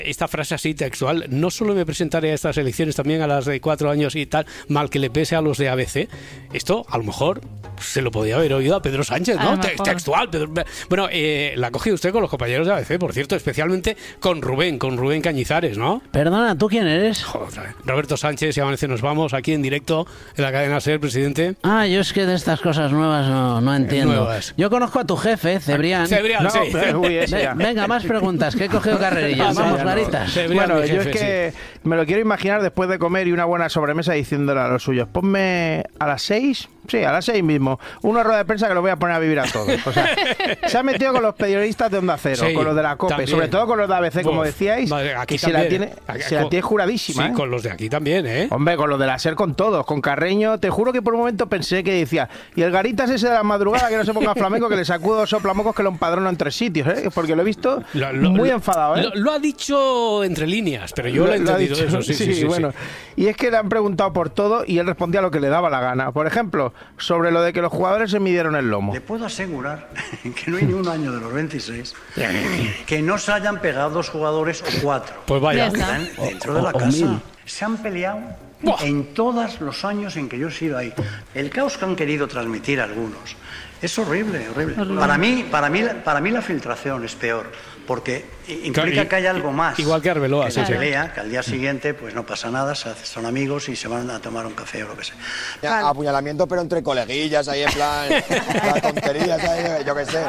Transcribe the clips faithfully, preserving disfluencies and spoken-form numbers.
esta frase así textual, no solo me presentaré a estas elecciones, también a las de cuatro años y tal, mal que le pese a los de A B C. Esto, a lo mejor, se lo podía haber oído a Pedro Sánchez, ¿no? Te- textual. Pedro... Bueno, eh, la ha cogido usted con los compañeros de A B C, por cierto, especialmente con Rubén, con Rubén Cañizares, ¿no? Perdona, ¿tú quién eres? Joder, Roberto Sánchez, y Amanece Nos Vamos, aquí en directo en la cadena SER, presidente. Ah, yo es que de estas cosas nuevas no, no entiendo. Nuevas. Yo conozco a tu jefe, Cebrián. Cebrián, No, sí. pero, uy, ese Ve- ya. venga, más preguntas, que he cogido carrerillas. Ah, Vamos, ya no. varitas. Cebrián, Bueno, mi yo jefe, es que me lo quiero imaginar después de comer y una buena sobremesa diciéndole a los suyos, ponme a las seis, sí, a las seis mismo, una rueda de prensa que lo voy a poner a vivir a todos. O sea, se ha metido con los periodistas de Onda Cero, Sí, con los de la COPE, también. sobre todo con los de A B C, como Uf, decíais, madre, aquí que se la, también. tiene, Aquí- se la tiene juradísima. Sí, ¿eh? con los de aquí también, ¿eh? Hombre, con los de la SER, con todos, con Carreño, te juro que por un momento pensé que decía, y el Garitas ese de la madrugada que no se ponga flamenco, que le sacudo soplamocos que lo empadrono en tres sitios, ¿eh? Porque lo he visto Lo- lo- muy lo- enfadado, ¿eh? Lo, lo ha dicho entre líneas, pero yo lo, he ha entendido dicho, eso, sí, sí, sí, bueno. sí. Y es que le han preguntado por todo y él respondía lo que le daba la gana. Por ejemplo, sobre lo de que los jugadores se midieron el lomo. Le puedo asegurar que no hay ni un año de los veintiséis que no se hayan pegado dos jugadores o cuatro. Pues vaya. Están dentro de la o- o casa. mil. Se han peleado Buah. en todos los años en que yo he sido ahí. El caos que han querido transmitir algunos es horrible, horrible. Para mí, para mí, para mí la filtración es peor, porque implica Claro, y- que hay algo más. igual que Arbeloa, que sí, la sí. pelea, que al día siguiente pues no pasa nada, se hace- son amigos y se van a tomar un café o lo que sea. Ya, apuñalamiento, pero entre coleguillas, ahí en plan, las tonterías, ahí, yo qué sé.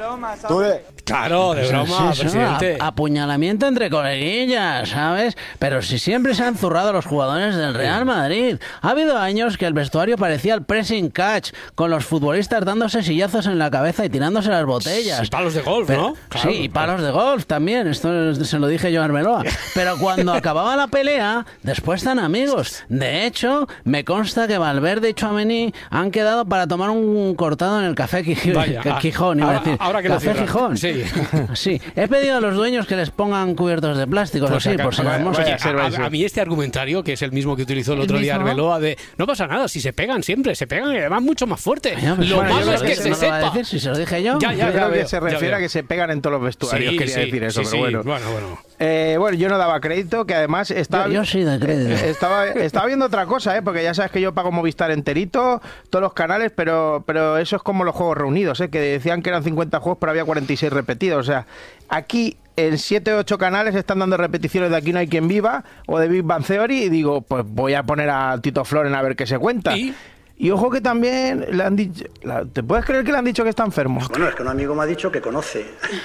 Tú de- Claro, de broma, Sí, eso, presidente. a- apuñalamiento entre coleguillas, ¿sabes? Pero si siempre se han zurrado los jugadores del Real Madrid. Ha habido años que el vestuario parecía el pressing catch, con los futbolistas dándose sillazos en la cabeza y tirándose las botellas. Y palos de golf, Pero- ¿no? Claro. Sí, y palos de golf también, esto se lo dije yo a Arbeloa. Pero cuando acababa la pelea, después están amigos. De hecho, me consta que Valverde y Tchouaméni han quedado para tomar un cortado en el Café Quij- Vaya, que- ah, Gijón, iba ahora- a decir. ahora que lo Café cierras. Gijón. Sí. Sí, he pedido a los dueños que les pongan cubiertos de plástico, Pues así, acá- por si vaya- las moscas. oye, Vaya a ser, a, vaya a ser. a mí este argumentario, que es el mismo que utilizó el ¿El otro día mismo? Arbeloa, de no pasa nada, si se pegan siempre, se pegan y además mucho más fuerte. Ay, hombre, Lo bueno, malo yo es creo que eso se no lo va a sepa. decir, si se lo dije yo. Ya, ya, Yo creo veo, que se ya refiere veo. a que se pegan en todos los vestuarios, Sí, quería sí, decir eso, sí, pero sí, bueno. bueno, bueno. Eh, bueno, yo no daba crédito, que además estaba... Yo- yo sí doy crédito. eh, Estaba, estaba viendo otra cosa, ¿eh? Porque ya sabes que yo pago Movistar enterito, todos los canales, pero, pero eso es como los juegos reunidos, ¿eh? Que decían que eran cincuenta juegos, pero había cuarenta y seis repetidos. O sea, aquí en siete o ocho canales están dando repeticiones de Aquí no hay quien viva o de Big Bang Theory y digo, pues voy a poner a Tito Floren a ver qué se cuenta. ¿Y? Y ojo que también le han dicho... la- ¿Te puedes creer que le han dicho que está enfermo? Bueno, es que un amigo me ha dicho que conoce,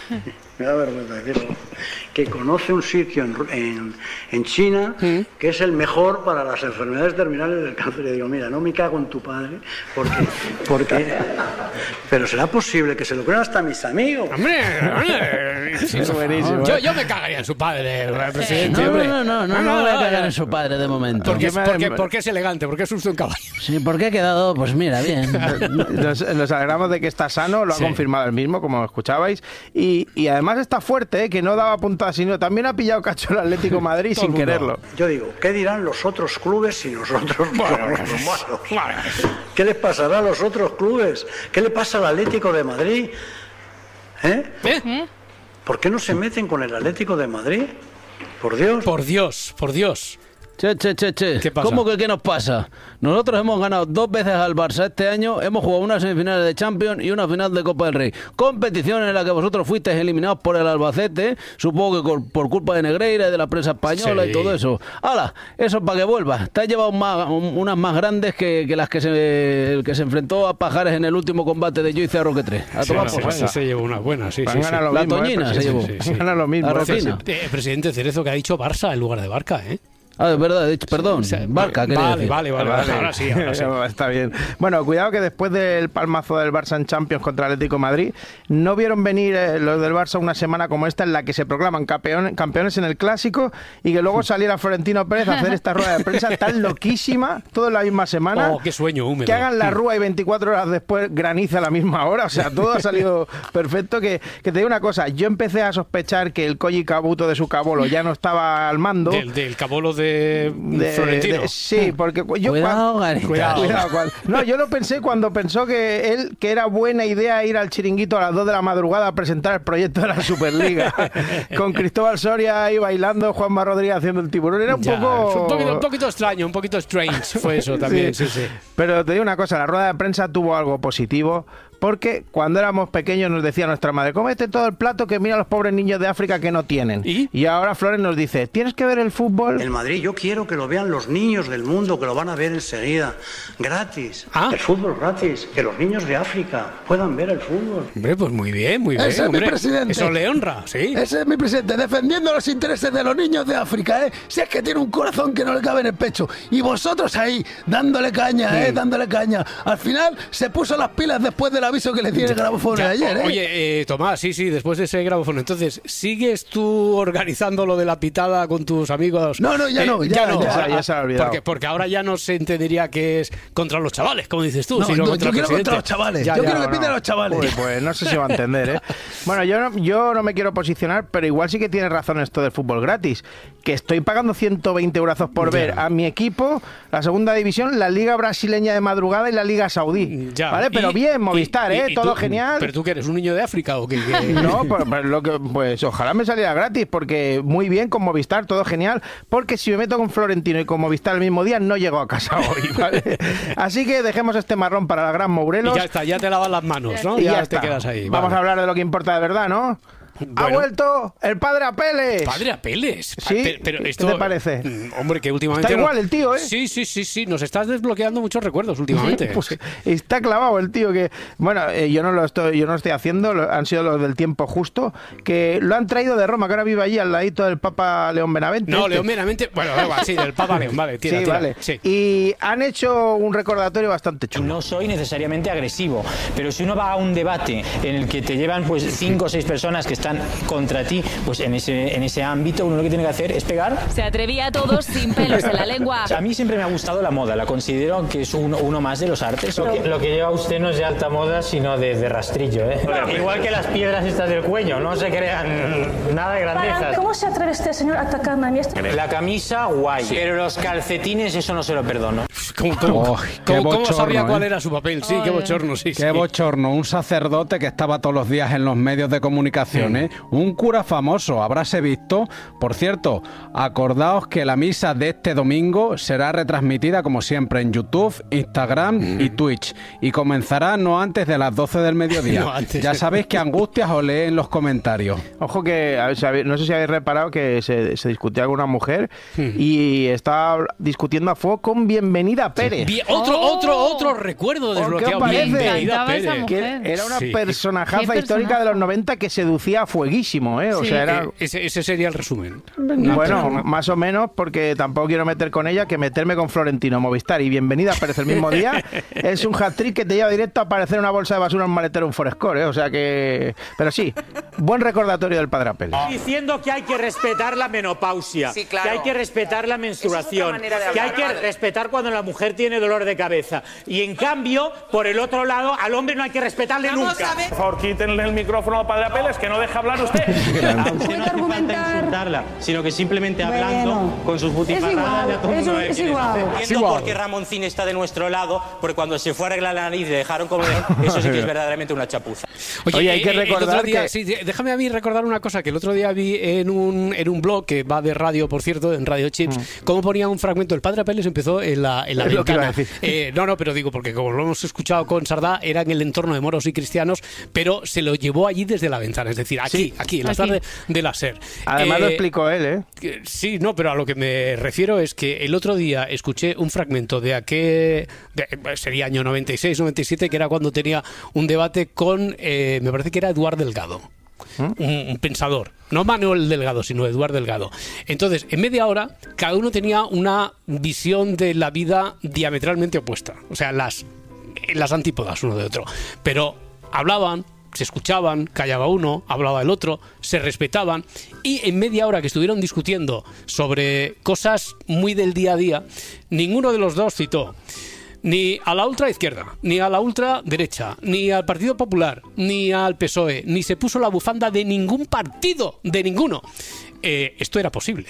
me da vergüenza decirlo, que conoce un sitio en, en, en China que es el mejor para las enfermedades terminales del cáncer. Y digo, mira, no me cago en tu padre, porque, porque pero será posible que se lo crean hasta mis amigos. Hombre, hombre, sí, Es buenísimo, Yo, ¿eh? yo me cagaría en su padre, el presidente. No, hombre. no, no, no, no, no voy a cagar en su padre de momento. Porque, es- Porque me- porque, porque es elegante, porque es justo un caballo. Sí, ¿por qué ha quedado? Pues mira, bien. Nos, nos alegramos de que está sano, lo ha Sí. confirmado él mismo, como escuchabais. Y, y además está fuerte, ¿eh? Que no daba puntadas, sino también ha pillado cacho el Atlético de Madrid Todo sin el mundo. quererlo. Yo digo, ¿qué dirán los otros clubes si nosotros somos los malos? Bueno. ¿Qué les pasará a los otros clubes? ¿Qué le pasa al Atlético de Madrid? ¿Eh? ¿Eh? ¿Por qué no se meten con el Atlético de Madrid? Por Dios. Por Dios, por Dios. Che, che, che, che. ¿Qué pasa? ¿Cómo que qué nos pasa? Nosotros hemos ganado dos veces al Barça este año, hemos jugado una semifinal de Champions y una final de Copa del Rey. Competición en la que vosotros fuisteis eliminados por el Albacete, supongo que por, por culpa de Negreira y de la prensa española Sí. y todo eso. ¡Hala! Eso para que vuelva. Te has llevado más- un- unas más grandes que, que las que se, el que se enfrentó a Pajares en el último combate de Yo y Cerro que tres. A Sí, tomar sí, por sí, saco. se llevó una buena, sí, Van sí, a sí. ganar lo La mismo, ¿eh? Toñina se Presidente. llevó. Sí, sí. Van a ganar lo mismo. La ¿eh? Rocina. Eh, presidente Cerezo, que ha dicho Barça en lugar de Barca, ¿eh? Ah, de verdad, he dicho, perdón. O sea, Barca, quería vale, decir. vale, vale, vale, ahora sí, ahora sí. Está bien. Bueno, cuidado que después del palmazo del Barça en Champions contra el Atlético de Madrid, no vieron venir eh, los del Barça una semana como esta en la que se proclaman campeón- campeones en el Clásico y que luego saliera Florentino Pérez a hacer esta rueda de prensa tan loquísima, todo en la misma semana. Oh, qué sueño húmedo. Que hagan la rúa y veinticuatro horas después graniza a la misma hora. O sea, todo ha salido perfecto. Que, que te digo una cosa, yo empecé a sospechar que el Koji Kabuto de su cabolo ya no estaba al mando. Del, del cabolo de de, de Florentino. De, sí, porque yo... Cuidado, Garita. Cuidado, cuidado, cuidado. No, yo lo pensé cuando pensó que él, que era buena idea ir al Chiringuito a las dos de la madrugada a presentar el proyecto de la Superliga. Con Cristóbal Soria ahí bailando, Juanma Rodríguez haciendo el tiburón. Era un Ya, poco... un poquito... Un poquito extraño, un poquito strange fue eso también, sí, sí. sí. Pero te digo una cosa, la rueda de prensa tuvo algo positivo, porque cuando éramos pequeños nos decía nuestra madre, cómete todo el plato que mira a los pobres niños de África que no tienen. ¿Y? Y ahora Flores nos dice, tienes que ver el fútbol... El Madrid, yo quiero que lo vean los niños del mundo, que lo van a ver enseguida, gratis. Ah. El fútbol gratis, que los niños de África puedan ver el fútbol. Hombre, pues muy bien, muy bien. Ese es hombre. mi presidente. Eso le honra, sí. Ese es mi presidente, defendiendo los intereses de los niños de África, ¿eh? Si es que tiene un corazón que no le cabe en el pecho. Y vosotros ahí, dándole caña, ¿eh? Dándole caña. Al final, se puso las pilas después del aviso que le tiene el grabófono Ya, ayer, ¿eh? Oye, eh, Tomás, sí, sí, después de ese grabófono. Entonces, ¿sigues tú organizando lo de la pitada con tus amigos? No, no, ya Eh, no, ya, no. ya. Ah, ya se ha olvidado. Porque, porque ahora ya no se entendería que es contra los chavales, como dices tú, No, sino no, contra yo el quiero presidente. contra los chavales. Ya, yo ya, quiero que no, piten a no. los chavales. Uy, pues no sé si va a entender, ¿eh? Bueno, yo no, yo no me quiero posicionar, pero igual sí que tiene razón esto del fútbol gratis. Que estoy pagando ciento veinte euros por Ya. ver a mi equipo, la segunda división, la Liga Brasileña de madrugada y la Liga Saudí. Ya. ¿Vale? Pero Y- bien, Movistar, y- ¿eh? y Todo tú- genial. ¿Pero tú que eres un niño de África o qué? qué? No, pues, pues lo que, pues ojalá me saliera gratis, porque muy bien con Movistar, todo genial, porque si me meto con Florentino y con Movistar el mismo día, no llego a casa hoy, ¿vale? Así que dejemos este marrón para la gran Morelos. Y ya está, ya te lavas las manos, ¿no? Y ya, ya te está. quedas ahí. Vamos vale. a hablar de lo que importa de verdad, ¿no? Ha Bueno. vuelto el padre Apeles. Padre Apeles. Sí, Pero, pero ¿qué esto, te parece? Mm, Hombre, que últimamente... Está no- igual el tío, ¿eh? Sí, sí, sí, sí. Nos estás desbloqueando muchos recuerdos últimamente. Pues Sí. está clavado el tío que bueno eh, yo no lo estoy yo no lo estoy haciendo, lo- han sido los del tiempo justo, que lo han traído de Roma, que ahora vive allí al ladito del Papa León Benavente. No, este. León meramente... Bueno, da igual, sí, del Papa León, vale, tira, Sí, tira. vale. Sí. Y han hecho un recordatorio bastante chulo. No soy necesariamente agresivo, pero si uno va a un debate en el que te llevan pues cinco o seis personas que están contra ti, pues en ese, en ese ámbito uno lo que tiene que hacer es pegar. Se atrevía a todos sin pelos en la lengua. A mí siempre me ha gustado la moda, la considero que es uno, uno más de los artes. Lo que, lo que lleva usted no es de alta moda, sino de, de rastrillo, ¿eh? Igual que las piedras estas del cuello, no se crean nada de grandezas. ¿Cómo se atreve este señor a atacarme a mí? La camisa, guay, pero los calcetines, eso no se lo perdono. ¿Cómo, cómo, Oh, qué cómo- cómo bochorno, sabía cuál ¿eh? era su papel? Sí, qué bochorno, sí. Qué sí. bochorno, un sacerdote que estaba todos los días en los medios de comunicación, ¿eh? Un cura famoso, habráse visto. Por cierto, acordaos que la misa de este domingo será retransmitida como siempre en YouTube, Instagram y Twitch, y comenzará no antes de las doce del mediodía. No antes. Ya sabéis que Angustias os lee en los comentarios. Ojo que, a ver, si habéis- no sé si habéis reparado que se, se discutía con una mujer y estaba discutiendo a fuego con Bienvenida Pérez. Bien, otro, Oh. otro, otro recuerdo ¿Por qué os desbloqueado. parece? Bienvenida, Me encantaba esa Pérez. mujer. Que era una Sí. personajaza Qué histórica de los noventa que seducía a fueguísimo, ¿eh? O Sí. sea, era... Eh, ese, ese sería el resumen. Una Bueno, persona- más o menos, porque tampoco quiero meter con ella, que meterme con Florentino Movistar y Bienvenida aparece el mismo día, es un hat-trick que te lleva directo a aparecer una bolsa de basura en un maletero, un Forescore, ¿eh? O sea que... Pero sí, buen recordatorio del padre Apeles. Diciendo que hay que respetar la menopausia, Sí, claro. que hay que respetar la menstruación, manera de que hablar. hay que respetar cuando la mujer tiene dolor de cabeza. Y en cambio, por el otro lado, al hombre no hay que respetarle nunca. ver. Por favor, quítenle el micrófono al padre Apeles, que no deja hablar usted. A usted no hace falta insultarla, sino que simplemente hablando con sus butifarradas ya todo el mundo ve quién es. Entiendo por qué Ramoncín está de nuestro lado, porque cuando se fue a arreglar la nariz y le dejaron como de... Eso sí que es verdaderamente una chapuza. Oye, hay que el otro recordar día- que- sí, déjame a mí recordar una cosa que el otro día vi en un, en un blog que va de radio, por cierto, en Radio Chips, cómo ponía un fragmento. El padre Apeles empezó en la, en la Es lo que iba a ventana. decir. Eh, no, no, pero digo, porque como lo hemos escuchado con Sardá, era en el entorno de moros y cristianos, pero se lo llevó allí desde la ventana, es decir, aquí, Sí. aquí, en la Aquí. tarde de la SER. Además Eh, lo explicó él, ¿eh? que- Sí, no, pero a lo que me refiero es que el otro día escuché un fragmento de aquel, de- sería año noventa y seis, noventa y siete, que era cuando tenía un debate con, eh, me parece que era Eduard Delgado. Un, un pensador, no Manuel Delgado, sino Eduard Delgado. Entonces, en media hora, cada uno tenía una visión de la vida diametralmente opuesta. O sea, las, las antípodas uno de otro. Pero hablaban, se escuchaban, callaba uno, hablaba el otro, se respetaban, y en media hora que estuvieron discutiendo sobre cosas muy del día a día, ninguno de los dos citó ni a la ultraizquierda, ni a la ultraderecha, ni al Partido Popular, ni al P S O E, ni se puso la bufanda de ningún partido, de ninguno. Eh, esto era posible.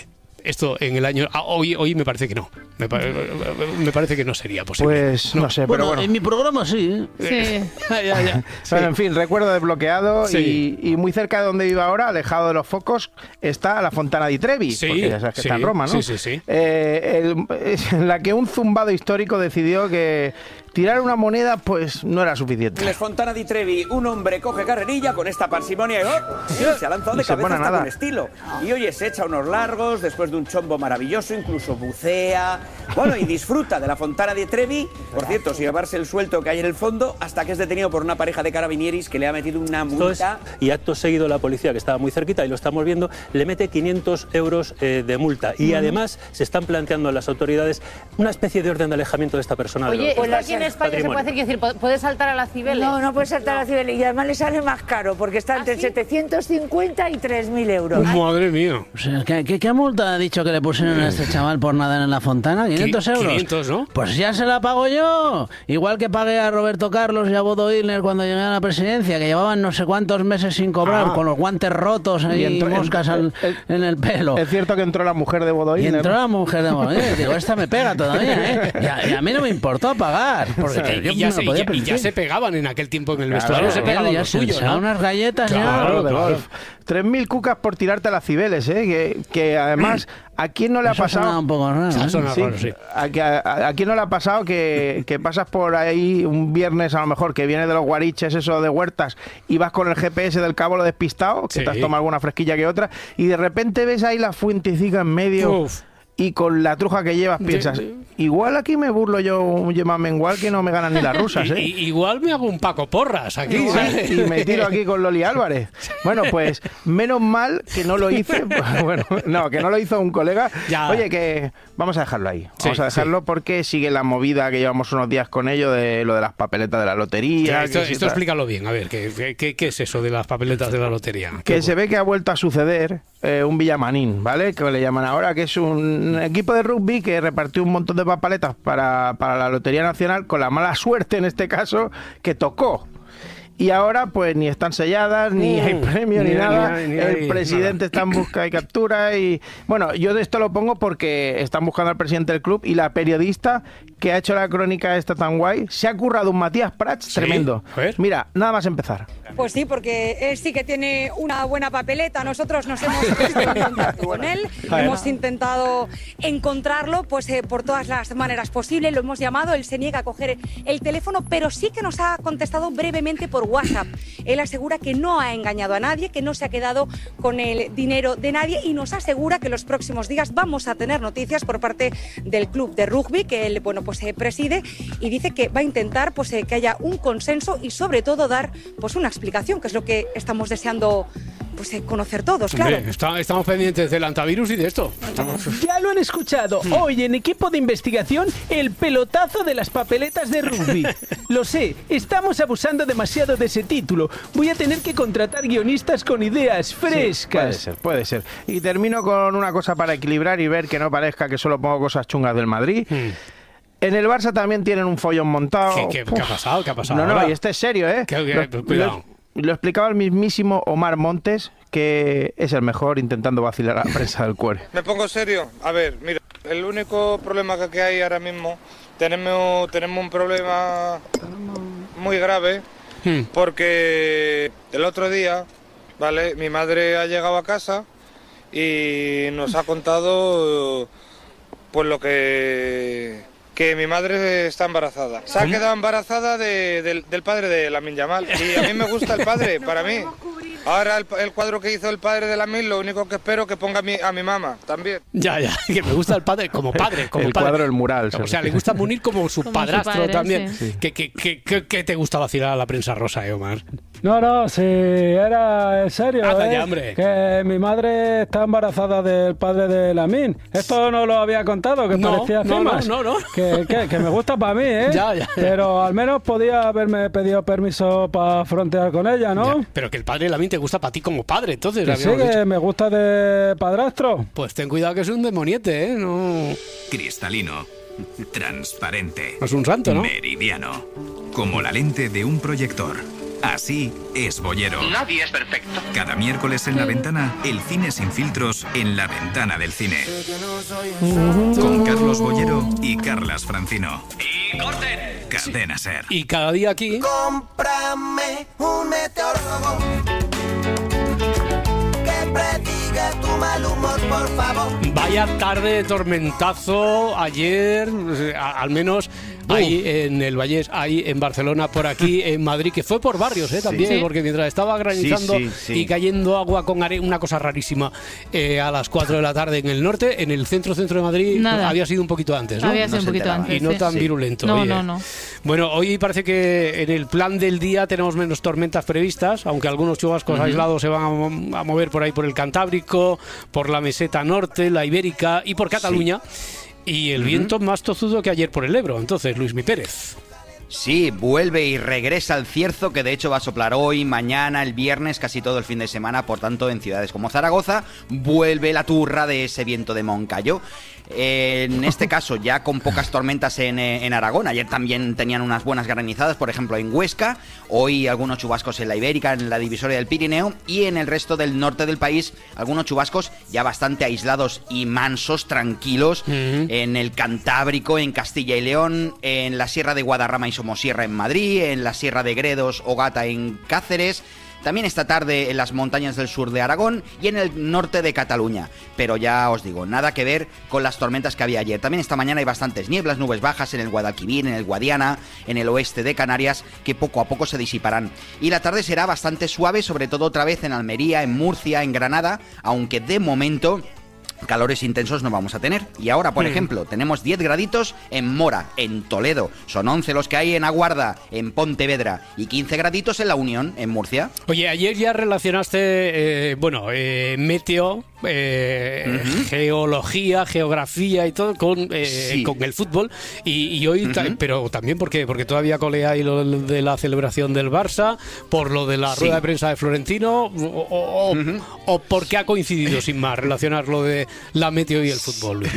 esto en el año... Ah, hoy, hoy me parece que no. Me, pa- me parece que no sería posible. Pues no, no sé, bueno, pero bueno. En mi programa sí. Sí. ya, ya. Sí. Bueno, en fin, recuerdo desbloqueado Sí. y, y muy cerca de donde vivo ahora, alejado de los focos, está la Fontana di Trevi, Sí, porque ya sabes que sí, está en Roma, ¿no? sí, sí, sí. Eh, el- en la que un zumbado histórico decidió que tirar una moneda pues no era suficiente. Les Fontana di Trevi, un hombre coge carrerilla con esta parsimonia y ¡oh! Sí, se ha lanzado Ni de se cabeza pone hasta nada. con estilo. Y oye, se echa unos largos después de un chombo maravilloso, incluso bucea. Bueno, y disfruta de la Fontana di Trevi, por cierto, sin llevarse el suelto que hay en el fondo, hasta que es detenido por una pareja de carabinieris que le ha metido una multa. Y acto seguido la policía, que estaba muy cerquita y lo estamos viendo, le mete quinientos euros eh, de multa. Y además se están planteando en las autoridades una especie de orden de alejamiento de esta persona. Oye, de los- esto aquí en España se puede hacer, quiero decir, puede saltar a la Cibeles. No, no puede saltar a la Cibeles. Y además le sale más caro, porque está entre setecientos cincuenta y tres mil euros. Madre mía. O sea, ¿qué, qué, qué multa ha dicho que le pusieron a este chaval por nadar en la fontana? ¿quinientos euros? quinientos, ¿no? Pues ya se la pago yo. Igual que pagué a Roberto Carlos y a Bodo Illner cuando llegué a la presidencia, que llevaban no sé cuántos meses sin cobrar, Ah. con los guantes rotos Y y entró- moscas al- el- en el pelo. Es cierto que entró la mujer de Bodo Y Illner, entró ¿no? la mujer de Bodo Illner. Digo, esta me pega todavía, ¿eh? Y a, y a mí no me importó pagar. Porque Y, yo y ya me se, lo podía y ya- y ya permitir. se pegaban en aquel tiempo en el Claro, vestuario, se claro, pegaban ya lo se suyo, echaban ¿no? unas galletas ya. Claro, de claro. golf. tres mil cucas por tirarte a las Cibeles, ¿eh? Que, que además, ¿a quién no le ha Eso pasado? suena un poco raro, Eso ¿eh? suena Sí, raro, sí. ¿A, que- a- a quién no le ha pasado que, que pasas por ahí un viernes a lo mejor que viene de los guariches, eso de huertas, y vas con el G P S del cabo lo despistado, que Sí. te has tomado alguna fresquilla que otra, y de repente ves ahí la fuentecica en medio Uf. y con la truja que llevas piensas, igual aquí me burlo yo un yema mengual que no me ganan ni las rusas, ¿eh? I- i- igual me hago un Paco Porras aquí. Sí, ¿sabes? y me tiro aquí con Loli Álvarez. Bueno, pues menos mal que no lo hice. Bueno, no, que no lo hizo un colega. Ya. Oye, que vamos a dejarlo ahí. Vamos Sí, a dejarlo porque sigue la movida que llevamos unos días con ello de lo de las papeletas de la lotería. Que esto, que si esto tal. explícalo bien, a ver, ¿qué, qué, qué es eso de las papeletas de la lotería? Que se ve que ha vuelto a suceder eh, un Villamanín, ¿vale? Que le llaman ahora, que es un equipo de rugby que repartió un montón de papeletas para, para la Lotería Nacional, con la mala suerte en este caso que tocó. Y ahora pues ni están selladas, ni Mm, hay premio, ni, ni- nada. ni hay- ni el hay presidente está en busca y captura y... Bueno, yo de esto lo pongo porque están buscando al presidente del club y la periodista que ha hecho la crónica esta tan guay se ha currado un Matías Prats Sí, tremendo. a ver. Mira, nada más empezar. Pues sí, porque él sí que tiene una buena papeleta. Nosotros nos hemos puesto en contacto con él, Joder. hemos intentado encontrarlo pues eh, por todas las maneras posibles. Lo hemos llamado, él se niega a coger el teléfono, pero sí que nos ha contestado brevemente por WhatsApp. Él asegura que no ha engañado a nadie, que no se ha quedado con el dinero de nadie y nos asegura que los próximos días vamos a tener noticias por parte del club de rugby que él bueno pues eh, preside y dice que va a intentar pues eh, que haya un consenso y sobre todo dar pues una explicación, que es lo que estamos deseando pues eh, conocer todos, claro. Hombre, está- estamos pendientes del antivirus y de esto. Ya lo han escuchado. Hoy en Equipo de Investigación, el pelotazo de las papeletas de rugby. Lo sé, estamos abusando demasiado de ese título. Voy a tener que contratar guionistas con ideas Sí, frescas. puede ser, puede ser. Y termino con una cosa para equilibrar y ver que no parezca que solo pongo cosas chungas del Madrid. En el Barça también tienen un follón montado. ¿Qué, qué- qué ha Uf. pasado? ¿Qué ha pasado No, no, ahora? y este es serio, ¿eh? ¿Qué- qué- Lo- cuidado. Lo, lo explicaba el mismísimo Omar Montes, que es el mejor intentando vacilar a la prensa del cuore. Me pongo serio. A ver, mira, el único problema que hay ahora mismo, tenemos, tenemos un problema muy grave, porque el otro día, ¿vale? Mi madre ha llegado a casa y nos ha contado pues lo que... que mi madre está embarazada. Se ha ¿Cómo? quedado embarazada de- del, del padre de Lamine Yamal. Y a mí me gusta el padre, para mí. Ahora el, el cuadro que hizo el padre de Lamine, lo único que espero que ponga a mi, a mi mamá también. Ya, ya, que me gusta el padre como padre. Como El padre. cuadro, el mural, O se sea, le refiere. gusta Munir como su Como su padrastro padre, también. sí. ¿Qué, qué, qué, qué- qué te gusta vacilar a la prensa rosa, eh, Omar? No, no, si era en serio, Anda ¿eh? ya, hombre. Que mi madre está embarazada del padre de Lamine. Esto no lo había contado, que No, parecía no, Cimas. no, no, no. Que, que- que me gusta para mí, ¿eh? Ya, ya, ya. Pero al menos podía haberme pedido permiso para frontear con ella, ¿no? Ya, pero que el padre de Lamine te gusta para ti como padre, entonces. Que sí, habíamos que dicho. me gusta de padrastro. Pues ten cuidado que es un demoniete, ¿eh? No, Cristalino, transparente, no es un santo, ¿no? meridiano, como la lente de un proyector. Así es Bollero. Nadie es perfecto. Cada miércoles en La Ventana, el cine sin filtros en La Ventana del Cine. Con Carlos Bollero y Carlas Francino. ¡Y corten! Cadena Ser. Y cada día aquí... Cómprame un meteorólogo que prediga tu mal humor, por favor. Vaya tarde de tormentazo ayer, a- al menos ahí en el Vallés, ahí en Barcelona, por aquí en Madrid, que fue por barrios eh, también, Sí. porque mientras estaba granizando Sí, sí, sí. y cayendo agua con arena, una cosa rarísima, eh, a las cuatro de la tarde en el norte, en el centro-centro de Madrid Nada. había sido un poquito antes, ¿no? Había sido un poquito antes, Y no sí. tan Sí. virulento. No, oye. no, no. Bueno, hoy parece que en el plan del día tenemos menos tormentas previstas, aunque algunos chubascos Ujú. aislados se van a, mo- a mover por ahí por el Cantábrico, por la meseta norte, la Ibérica y por Cataluña. Y el Ujú. viento más tozudo que ayer por el Ebro. Entonces, Luis Mi Pérez. Sí, vuelve y regresa el cierzo, que de hecho va a soplar hoy, mañana, el viernes, casi todo el fin de semana. Por tanto, en ciudades como Zaragoza vuelve la turra de ese viento de Moncayo. En este caso, ya con pocas tormentas en, eh, en Aragón. Ayer también tenían unas buenas granizadas, por ejemplo, en Huesca. Hoy algunos chubascos en la Ibérica, en la divisoria del Pirineo. Y en el resto del norte del país, algunos chubascos ya bastante aislados y mansos, tranquilos. En el Cantábrico, en Castilla y León, en la Sierra de Guadarrama y Somosierra en Madrid, en la Sierra de Gredos o Gata en Cáceres. También esta tarde en las montañas del sur de Aragón y en el norte de Cataluña. Pero ya os digo, nada que ver con las tormentas que había ayer. También esta mañana hay bastantes nieblas, nubes bajas en el Guadalquivir, en el Guadiana, en el oeste de Canarias, que poco a poco se disiparán. Y la tarde será bastante suave, sobre todo otra vez en Almería, en Murcia, en Granada, aunque de momento... calores intensos no vamos a tener. Y ahora, por Mm. ejemplo, tenemos diez graditos en Mora, en Toledo. Son once los que hay en Aguarda, en Pontevedra. Y quince graditos en La Unión, en Murcia. Oye, ayer ya relacionaste, eh, bueno, eh, meteo, eh, Ujú. geología, geografía y todo con, eh, Sí. con el fútbol. Y, y hoy, ta- Ujú. pero también ¿por qué? Porque todavía colea ahí lo de la celebración del Barça, por lo de la Sí. rueda de prensa de Florentino, o, o, o- o porque ha coincidido sin más relacionar lo de la meteo y el fútbol, Luis.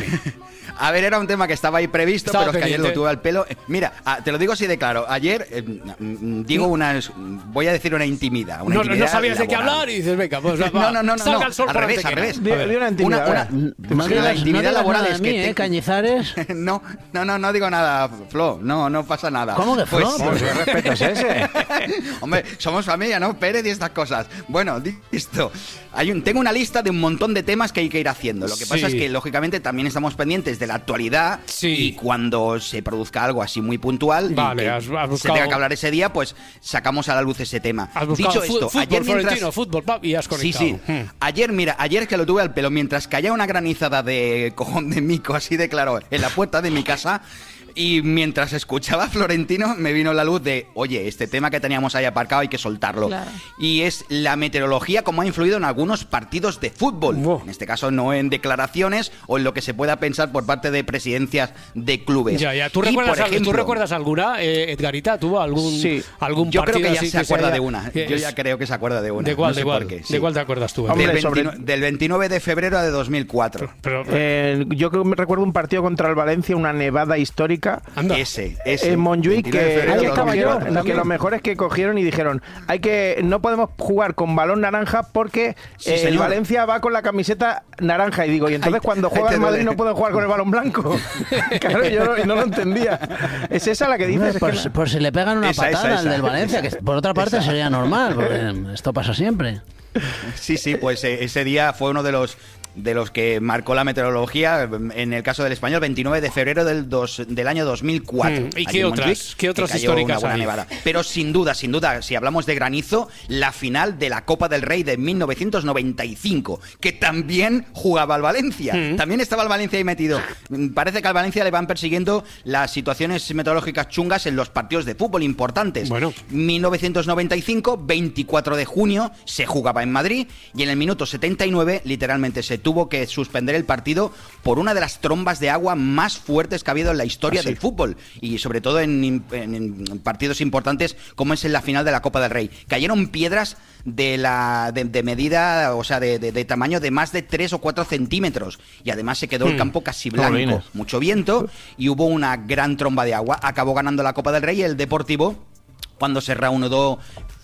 A ver, era un tema que estaba ahí previsto, Estaba pero es que ayer lo pendiente. tuve al pelo. Eh, Mira, ah, te lo digo así de claro. Ayer eh, mm, digo una, voy a decir una intimidad. Una No, no intimidad sabías de qué laboral. hablar y dices, venga, pues va, No, no, no, no, salga no. el sol al por revés, donde al quiera. revés. A ver. Di una intimidad, Una, a ver. una- No la digas- no intimidad digas laboral nada es de que mí, te- ¿eh, Cañizares? no, no, no, no digo nada, Flo. No, no pasa nada. ¿Cómo que Flo? Pues, ¿Qué respeto es ese? Hombre, somos familia, ¿no? Pérez y estas cosas. Bueno, listo. Hay un, tengo una lista de un montón de temas que hay que ir haciendo. Lo que pasa Sí. es que, lógicamente, también estamos pendientes de la actualidad. Sí. Y cuando se produzca algo así muy puntual, y Vale, que has- has se buscado- tenga que hablar ese día, pues sacamos a la luz ese tema. Has buscado Dicho fu- esto, fútbol, ayer mientras... Florentino, fútbol, pap, y has Sí, conectado. sí. Hmm. Ayer, mira, ayer es que lo tuve al pelo, mientras caía una granizada de cojón de mico, así de claro, en la puerta de mi casa, y mientras escuchaba a Florentino, me vino la luz de, oye, este tema que teníamos ahí aparcado hay que soltarlo. Claro. Y es la meteorología como ha influido en algunos partidos de fútbol. Wow. En este caso, no en declaraciones o en lo que se pueda pensar por parte de presidencias de clubes. Ya, ya. ¿Tú Y, recuerdas, por al- ¿tú ejemplo, recuerdas alguna, eh, Edgarita? ¿Tuvo algún, Sí. algún Yo creo partido que ya así se acuerda haya- de una. que Yo es- ya creo que se acuerda de una. ¿De cuál, No sé de cuál? por qué, ¿De sí. cuál te acuerdas tú? Hombre, del, sobre- veintinu- del veintinueve de febrero de dos mil cuatro. Pero, Eh, yo creo que me recuerdo un partido contra el Valencia, una nevada histórica. anda. Ese, ese. En Montjuic, veintinueve de que, febrero que de estaba yo, dos mil cuatro. que lo mejor es que cogieron y dijeron, hay que no podemos jugar con balón naranja porque Sí, eh, el señor. Valencia va con la camiseta naranja. Y digo, y entonces Ay, cuando ay, juega te el Madrid duele. no pueden jugar con el balón blanco. Claro, yo no, no lo entendía. ¿Es esa la que dices? Hombre, Es por, que si- la- por si le pegan una Esa, esa, patada al esa. del Valencia, que por otra parte Esa. sería normal, porque esto pasa siempre. Sí, sí, pues eh, ese día fue uno de los de los que marcó la meteorología, en el caso del Español, veintinueve de febrero del, dos, del año dos mil cuatro. Mm, ¿y allí qué en otras? Montjuic, ¿Qué otras que cayó históricas una buena hay? nevada. Pero sin duda, sin duda, si hablamos de granizo, la final de la Copa del Rey de mil novecientos noventa y cinco, que también jugaba al Valencia. Mm. También estaba el Valencia ahí metido. Mm, Parece que al Valencia le van persiguiendo las situaciones meteorológicas chungas en los partidos de fútbol importantes. Bueno. mil novecientos noventa y cinco, veinticuatro de junio, se jugaba en Madrid y en el minuto setenta y nueve, literalmente, se tuvo que suspender el partido por una de las trombas de agua más fuertes que ha habido en la historia ¿Ah, sí? del fútbol y sobre todo en, en- en partidos importantes como es en la final de la Copa del Rey. Cayeron piedras de la de, de medida, o sea, de, de- de tamaño de más de tres o cuatro centímetros y además se quedó el Hmm. campo casi blanco, Jolines. mucho viento y hubo una gran tromba de agua. Acabó ganando la Copa del Rey y el Deportivo, cuando se reanudó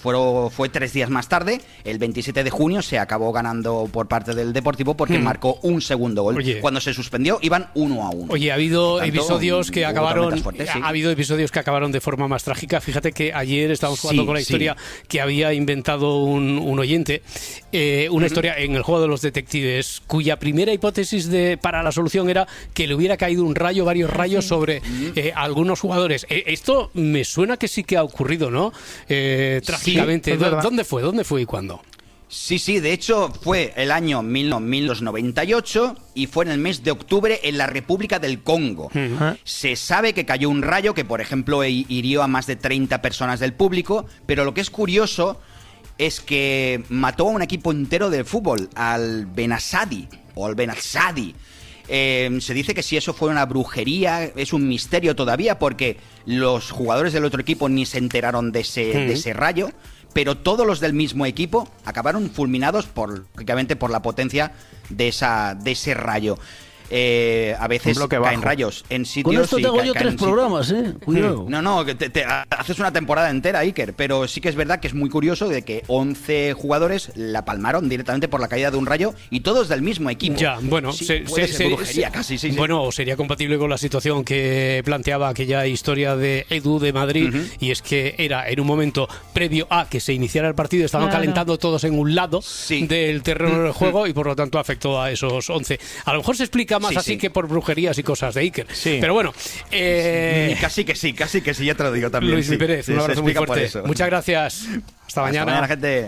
Fue, fue tres días más tarde, el veintisiete de junio, se acabó ganando por parte del Deportivo porque hmm. marcó un segundo gol. Oye. Cuando se suspendió iban uno a uno. Oye, ha habido tanto, episodios que acabaron fuertes, sí. ha habido episodios que acabaron de forma más trágica. Fíjate que ayer estábamos jugando sí, con la historia sí. que había inventado un, un oyente, eh, una uh-huh. historia en el juego de los detectives, cuya primera hipótesis de para la solución era que le hubiera caído un rayo, varios rayos sobre uh-huh. eh, algunos jugadores. Eh, esto me suena que sí que ha ocurrido, ¿no? Eh, trágicamente. Sí, ¿Dónde fue? ¿Dónde fue y cuándo? Sí, sí, de hecho fue el año mil novecientos noventa y ocho y fue en el mes de octubre en la República del Congo. Uh-huh. Se sabe que cayó un rayo que, por ejemplo, hirió a más de treinta personas del público, pero lo que es curioso es que mató a un equipo entero de fútbol, al Benazadi, o al Benazadi. Eh, se dice que si eso fue una brujería, es un misterio todavía, porque los jugadores del otro equipo ni se enteraron de ese, uh-huh. de ese rayo, pero todos los del mismo equipo acabaron fulminados, por, lógicamente, por la potencia de, esa, de ese rayo. Eh, a veces caen bajo. rayos en sitios... Con esto te hago yo tres programas, ¿eh? Cuidado. No, no, que te, te haces una temporada entera, Iker, pero sí que es verdad que es muy curioso de que once jugadores la palmaron directamente por la caída de un rayo y todos del mismo equipo. Ya, bueno, sí, se, se, se, brujería, se, casi, sí, sí. Bueno, sería compatible con la situación que planteaba aquella historia de Edu de Madrid, uh-huh. y es que era en un momento previo a que se iniciara el partido, estaban claro. calentando todos en un lado sí. del terreno uh-huh. del juego y por lo tanto afectó a esos once. A lo mejor se explica más sí, así sí. que por brujerías y cosas de Iker. Sí. Pero bueno. Eh... Casi que sí, casi que sí, ya te lo digo también. Luis sí. Pérez, un abrazo muy fuerte. Muchas gracias. Hasta, Hasta mañana. mañana, gente.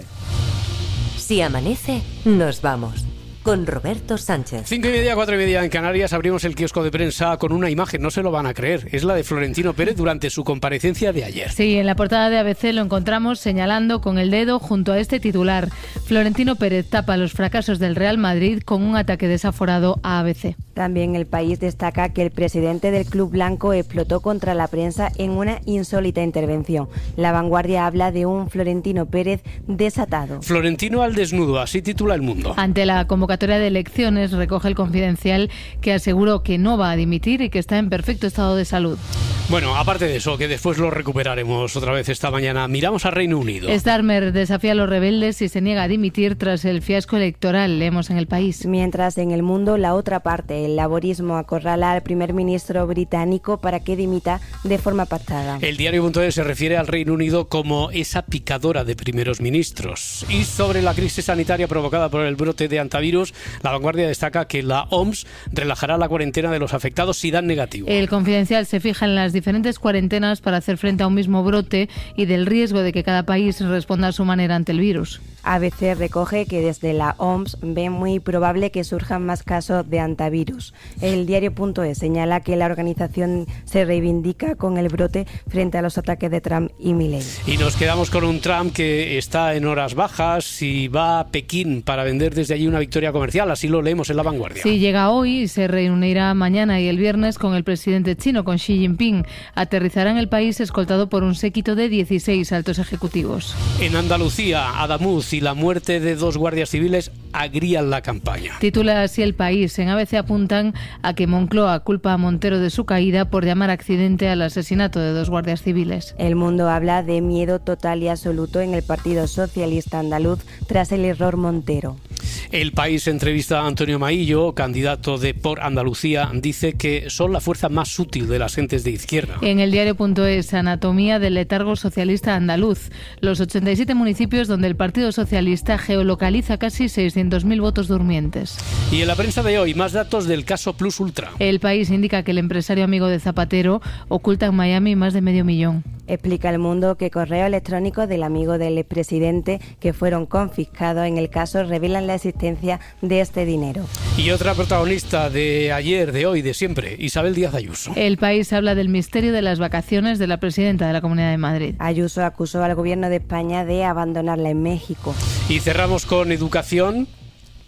Si amanece, nos vamos. Con Roberto Sánchez. Cinco y media, cuatro y media en Canarias, abrimos el kiosco de prensa con una imagen, no se lo van a creer, es la de Florentino Pérez durante su comparecencia de ayer. Sí, en la portada de A B C lo encontramos señalando con el dedo junto a este titular: Florentino Pérez tapa los fracasos del Real Madrid con un ataque desaforado a A B C. También El País destaca que el presidente del Club Blanco explotó contra la prensa en una insólita intervención. La Vanguardia habla de un Florentino Pérez desatado. Florentino al desnudo, así titula El Mundo. Ante la convocatoria de elecciones, recoge el Confidencial que aseguró que no va a dimitir y que está en perfecto estado de salud. Bueno, aparte de eso, que después lo recuperaremos otra vez esta mañana, miramos a Reino Unido. Starmer desafía a los rebeldes y se niega a dimitir tras el fiasco electoral, leemos en El País. Mientras en El Mundo, la otra parte, el laborismo acorrala al primer ministro británico para que dimita de forma pactada. El diario.es se refiere al Reino Unido como esa picadora de primeros ministros. Y sobre la crisis sanitaria provocada por el brote de antivirus, la Vanguardia destaca que la O M S relajará la cuarentena de los afectados si dan negativo. El Confidencial se fija en las diferentes cuarentenas para hacer frente a un mismo brote y del riesgo de que cada país responda a su manera ante el virus. A B C recoge que desde la O M S ven muy probable que surjan más casos de antivirus. El diario.es señala que la organización se reivindica con el brote frente a los ataques de Trump y Milley. Y nos quedamos con un Trump que está en horas bajas y va a Pekín para vender desde allí una victoria comercial, así lo leemos en La Vanguardia. Sí, llega hoy y se reunirá mañana y el viernes con el presidente chino, con Xi Jinping. Aterrizará en el país escoltado por un séquito de dieciséis altos ejecutivos. En Andalucía, Adamuz y la muerte de dos guardias civiles agrían la campaña. Titula así El País. En A B C apuntan a que Moncloa culpa a Montero de su caída por llamar accidente al asesinato de dos guardias civiles. El Mundo habla de miedo total y absoluto en el Partido Socialista Andaluz tras el error Montero. El País entrevista a Antonio Maillo, candidato de Por Andalucía, dice que son la fuerza más útil de las gentes de izquierda. En el diario.es, anatomía del letargo socialista andaluz. Los ochenta y siete municipios donde el Partido Socialista geolocaliza casi seiscientos mil votos durmientes. Y en la prensa de hoy, más datos del caso Plus Ultra. El País indica que el empresario amigo de Zapatero oculta en Miami más de medio millón. Explica El Mundo que correos electrónicos del amigo del expresidente que fueron confiscados en el caso revelan la existencia de este dinero. Y otra protagonista de ayer, de hoy, de siempre, Isabel Díaz Ayuso. El País habla del misterio de las vacaciones de la presidenta de la Comunidad de Madrid. Ayuso acusó al gobierno de España de abandonarla en México. Y cerramos con educación.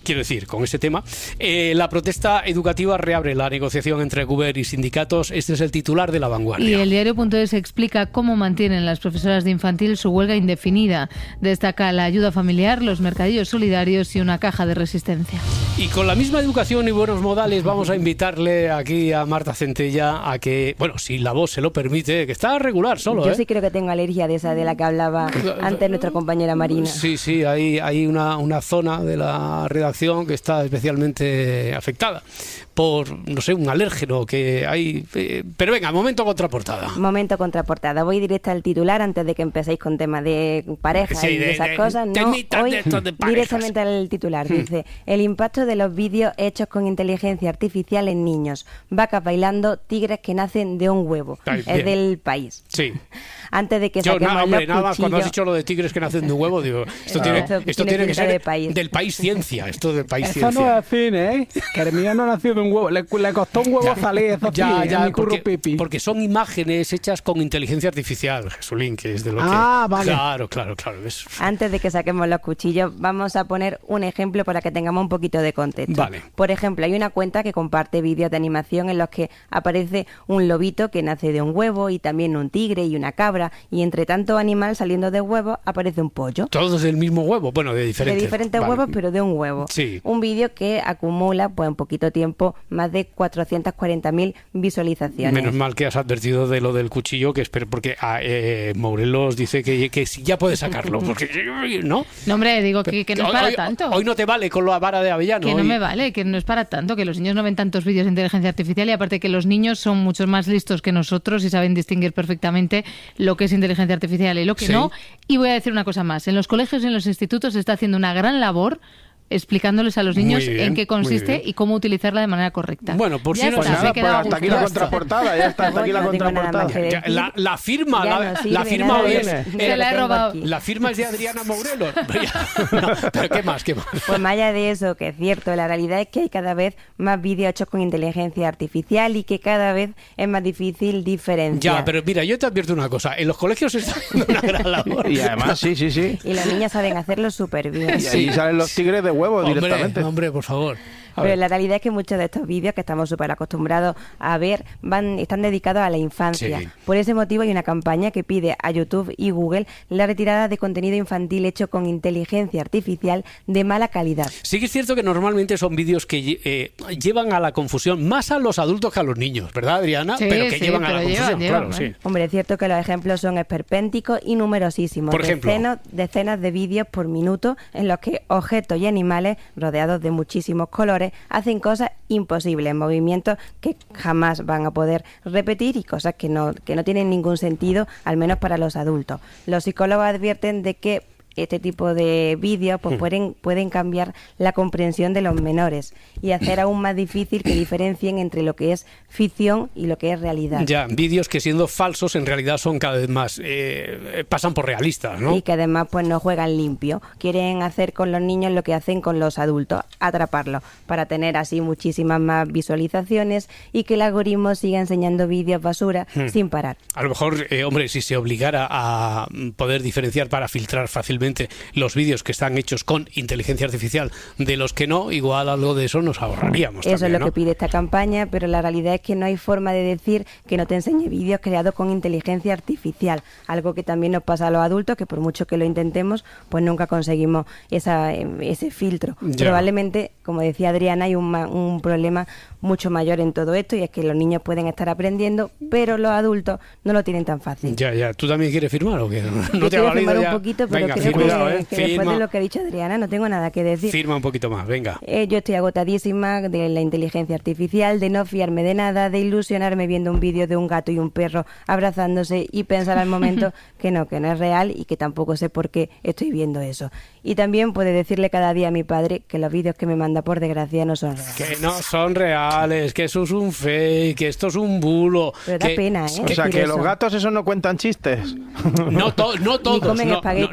quiero decir, con ese tema. Eh, la protesta educativa reabre la negociación entre Govern y sindicatos. Este es el titular de La Vanguardia. Y el diario.es explica cómo mantienen las profesoras de infantil su huelga indefinida. Destaca la ayuda familiar, los mercadillos solidarios y una caja de resistencia. Y con la misma educación y buenos modales vamos a invitarle aquí a Marta Centella a que, bueno, si la voz se lo permite, que está regular solo, Yo ¿eh? sí creo que tengo alergia de esa de la que hablaba antes nuestra compañera Marina. Sí, sí, hay, hay una, una zona de la redacción que está especialmente afectada por, no sé, un alérgeno que hay... Eh, pero venga, momento contraportada. Momento contraportada. Voy directa al titular antes de que empecéis con temas de pareja Sí, y de, de- esas de- cosas. No, temitas hoy de estos de parejas. directamente al titular. Hmm. Dice, el impacto de los vídeos hechos con inteligencia artificial en niños. Vacas bailando, tigres que nacen de un huevo. Ay, es bien. del País. Sí. Antes de que Yo, saquemos nada, hombre, los nada más cuando has cuchillos... dicho lo de tigres que nacen de un huevo, digo, esto No, tiene, esto esto tiene tiene que pinta ser de país. del país ciencia, esto del país Eso ciencia. no es cine, ¿eh? Que el mío no nació de un huevo. Le, le costó un huevo salir, eso Ya, sí, ya, en mi curro porque, pipi. porque son imágenes hechas con inteligencia artificial, Jesulín, que es de lo Ah, que... vale. Claro, claro, claro. Es... Antes de que saquemos los cuchillos, vamos a poner un ejemplo para que tengamos un poquito de contexto. Vale. Por ejemplo, hay una cuenta que comparte vídeos de animación en los que aparece un lobito que nace de un huevo y también un tigre y una cabra, y entre tanto animal saliendo de huevo aparece un pollo. Todos del mismo huevo, bueno, de diferentes. De diferentes Vale. huevos, pero de un huevo. Sí. Un vídeo que acumula, pues en poquito tiempo, más de cuatrocientas cuarenta mil visualizaciones. Menos mal que has advertido de lo del cuchillo, que espero, porque ah, eh, Morelos dice que, que sí, ya puedes sacarlo, porque ¿no? No, hombre, digo que, que no es Hoy- para hoy, tanto. Hoy no te vale con la vara de avellano. Que no hoy- me vale, que no es para tanto, que los niños no ven tantos vídeos de inteligencia artificial y aparte que los niños son mucho más listos que nosotros y saben distinguir perfectamente lo que es inteligencia artificial y lo que Sí. no. Y voy a decir una cosa más, en los colegios y en los institutos se está haciendo una gran labor explicándoles a los niños Muy bien, en qué muy consiste bien. y cómo utilizarla de manera correcta. Bueno, por Ya si no Pues está, sabes, nada, me he pues quedado hasta a aquí gusto. la contraportada, ya está, hasta aquí la No tengo nada más contraportada. que Ya, decir. la, la firma, Ya la, no sirve la firma nada hoy de es, eso. eh, Se la he tengo robado. aquí. la firma es de Adriana Morelos. No, pero qué más, qué más. Pues más allá de eso, que es cierto, la realidad es que hay cada vez más vídeos hechos con inteligencia artificial y que cada vez es más difícil diferenciar. Ya, pero mira, yo te advierto una cosa, en los colegios se está haciendo una gran labor. Y además, sí, sí, sí. Y las niñas saben hacerlo súper bien. Y ahí salen los tigres de huevo Hombre, directamente. hombre, por favor. A Pero ver. la realidad es que muchos de estos vídeos que estamos súper acostumbrados a ver van están dedicados a la infancia. Sí. Por ese motivo hay una campaña que pide a YouTube y Google la retirada de contenido infantil hecho con inteligencia artificial de mala calidad. Sí que es cierto que normalmente son vídeos que lle- eh, llevan a la confusión más a los adultos que a los niños, ¿verdad, Adriana? Sí, pero que sí, llevan a la pero confusión, llevan, claro, llevan, sí. Hombre, es cierto que los ejemplos son esperpénticos y numerosísimos. Por ejemplo. Decenas, decenas de vídeos por minuto en los que objetos y animales rodeados de muchísimos colores hacen cosas imposibles, movimientos que jamás van a poder repetir y cosas que no, que no tienen ningún sentido, al menos para los adultos. Los psicólogos advierten de que este tipo de vídeos pues, Mm. pueden, pueden cambiar la comprensión de los menores y hacer aún más difícil que diferencien entre lo que es ficción y lo que es realidad. Ya, vídeos que siendo falsos en realidad son cada vez más, eh, pasan por realistas, ¿no? Y que además pues no juegan limpio. Quieren hacer con los niños lo que hacen con los adultos, atraparlos, para tener así muchísimas más visualizaciones y que el algoritmo siga enseñando vídeos basura Hmm. sin parar. A lo mejor, eh, hombre, si se obligara a poder diferenciar para filtrar fácilmente los vídeos que están hechos con inteligencia artificial de los que no, igual algo de eso nos ahorraríamos Eso también, es lo ¿no? que pide esta campaña, pero la realidad es que no hay forma de decir que no te enseñe vídeos creados con inteligencia artificial, algo que también nos pasa a los adultos, que por mucho que lo intentemos, pues nunca conseguimos esa, eh, ese filtro. Ya. Probablemente, como decía Adriana, hay un, ma- un problema mucho mayor en todo esto y es que los niños pueden estar aprendiendo, pero los adultos no lo tienen tan fácil. Ya, ya. ¿Tú también quieres firmar o qué? No, Yo te ha quiero valido firmar ya. un poquito, pero Venga, creo firma, que, cuidado, ¿eh? que después Firma. de lo que ha dicho Adriana no tengo nada que decir. Firma un poquito más, venga. Eh, yo estoy agotadísima de la inteligencia artificial, de no fiarme de nada, de ilusionarme viendo un vídeo de un gato y un perro abrazándose y pensar al momento que no, que no es real y que tampoco sé por qué estoy viendo eso. Y también puede decirle cada día a mi padre que los vídeos que me manda por desgracia no son reales. Que no son reales, que eso es un fake, que esto es un bulo. Pero da que- pena, ¿eh? O sea, decir que eso. los gatos esos no cuentan chistes. No, to- no todos, comen no, no, espagueti. no todos.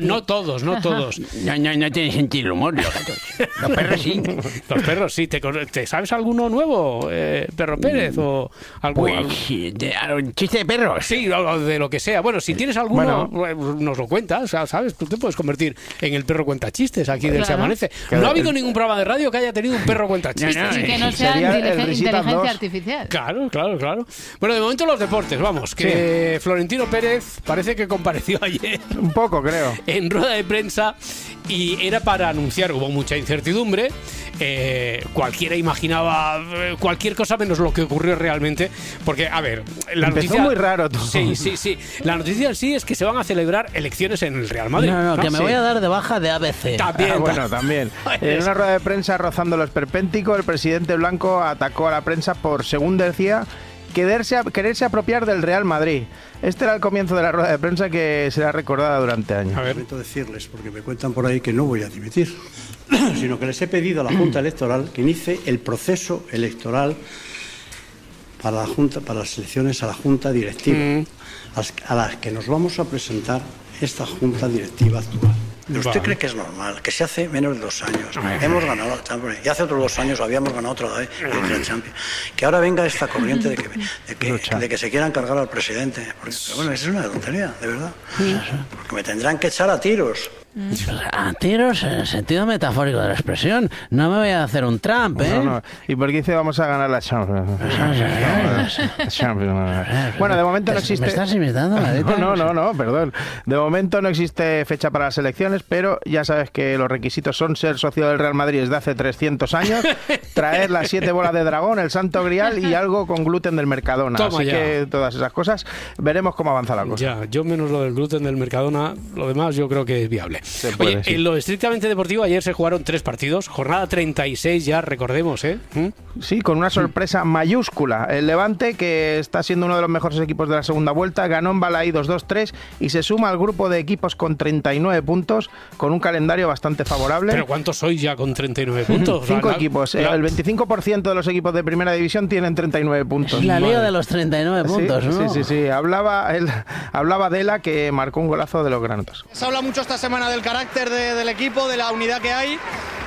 todos, no todos. No, no, no tiene sentido el humor, los gatos. Los perros sí. Los perros sí. ¿Te, te sabes alguno nuevo, eh, Perro Pérez? O algo, pues, algo? De, ¿un chiste de perros? Sí, o de lo que sea. Bueno, si tienes alguno, bueno, nos lo cuentas, ¿sabes? Tú te puedes convertir en el perro cuenta chistes aquí del Claro. Se Amanece. No ha habido ningún programa de radio que haya tenido un perro cuenta chistes. No, no, y que no sea inteligen- inteligencia artificial. Claro, claro, claro. Bueno, de momento los deportes, vamos, que sí. Florentino Pérez parece que compareció ayer. Un poco, creo. En rueda de prensa y era para anunciar, hubo mucha incertidumbre, eh, cualquiera imaginaba eh, cualquier cosa menos lo que ocurrió realmente, porque, a ver, la Empezó noticia... muy raro todo. Sí, sí, sí. La noticia en sí es que se van a celebrar elecciones en el Real Madrid. No, no, ¿no? que me Sí. voy a dar de baja de A B C. También. Ah, bueno, también. En una rueda de prensa rozando los esperpénticos, el presidente blanco atacó a la prensa por, según decía, quererse, quererse apropiar del Real Madrid. Este era el comienzo de la rueda de prensa que será recordada durante años. A ver. Lamento decirles, porque me cuentan por ahí que no voy a dimitir, sino que les he pedido a la Junta Electoral que inicie el proceso electoral para la Junta, para las elecciones a la Junta Directiva, mm. a las que nos vamos a presentar esta Junta Directiva actual. ¿Pero usted cree que es normal que se hace menos de dos años hemos ganado la Champions y hace otros dos años habíamos ganado otra vez la Champions, que ahora venga esta corriente de que, de que, de que se quieran cargar al presidente? Porque, pero bueno, eso es una tontería, de verdad. Porque me tendrán que echar a tiros. A tiros en el sentido metafórico de la expresión. No me voy a hacer un Trump, ¿eh? No, no. ¿Y por qué dice vamos a ganar la Champions? Bueno, de momento no existe... ¿Me estás imitando, Marita? No, no, no, no, perdón. De momento no existe fecha para las elecciones, pero ya sabes que los requisitos son ser socio del Real Madrid desde hace trescientos años, traer las siete bolas de dragón, el santo grial y algo con gluten del Mercadona. Toma Así ya. que todas esas cosas, veremos cómo avanza la cosa. Ya, yo menos lo del gluten del Mercadona, lo demás yo creo que es viable. Puede, Oye, sí. en lo estrictamente deportivo ayer se jugaron tres partidos, jornada treinta y seis ya, recordemos, ¿eh? ¿Mm? Sí, con una sorpresa mayúscula. El Levante, que está siendo uno de los mejores equipos de la segunda vuelta, ganó en Balaídos dos tres y se suma al grupo de equipos con treinta y nueve puntos, con un calendario bastante favorable. ¿Pero cuántos sois ya con treinta y nueve puntos? Cinco la, equipos. La... El veinticinco por ciento de los equipos de primera división tienen treinta y nueve puntos. La liga de los treinta y nueve puntos, sí, ¿no? Sí, sí, sí. Hablaba, él, hablaba Dela, que marcó un golazo de los granotas. Se habla mucho esta semana del carácter de, del equipo, de la unidad que hay,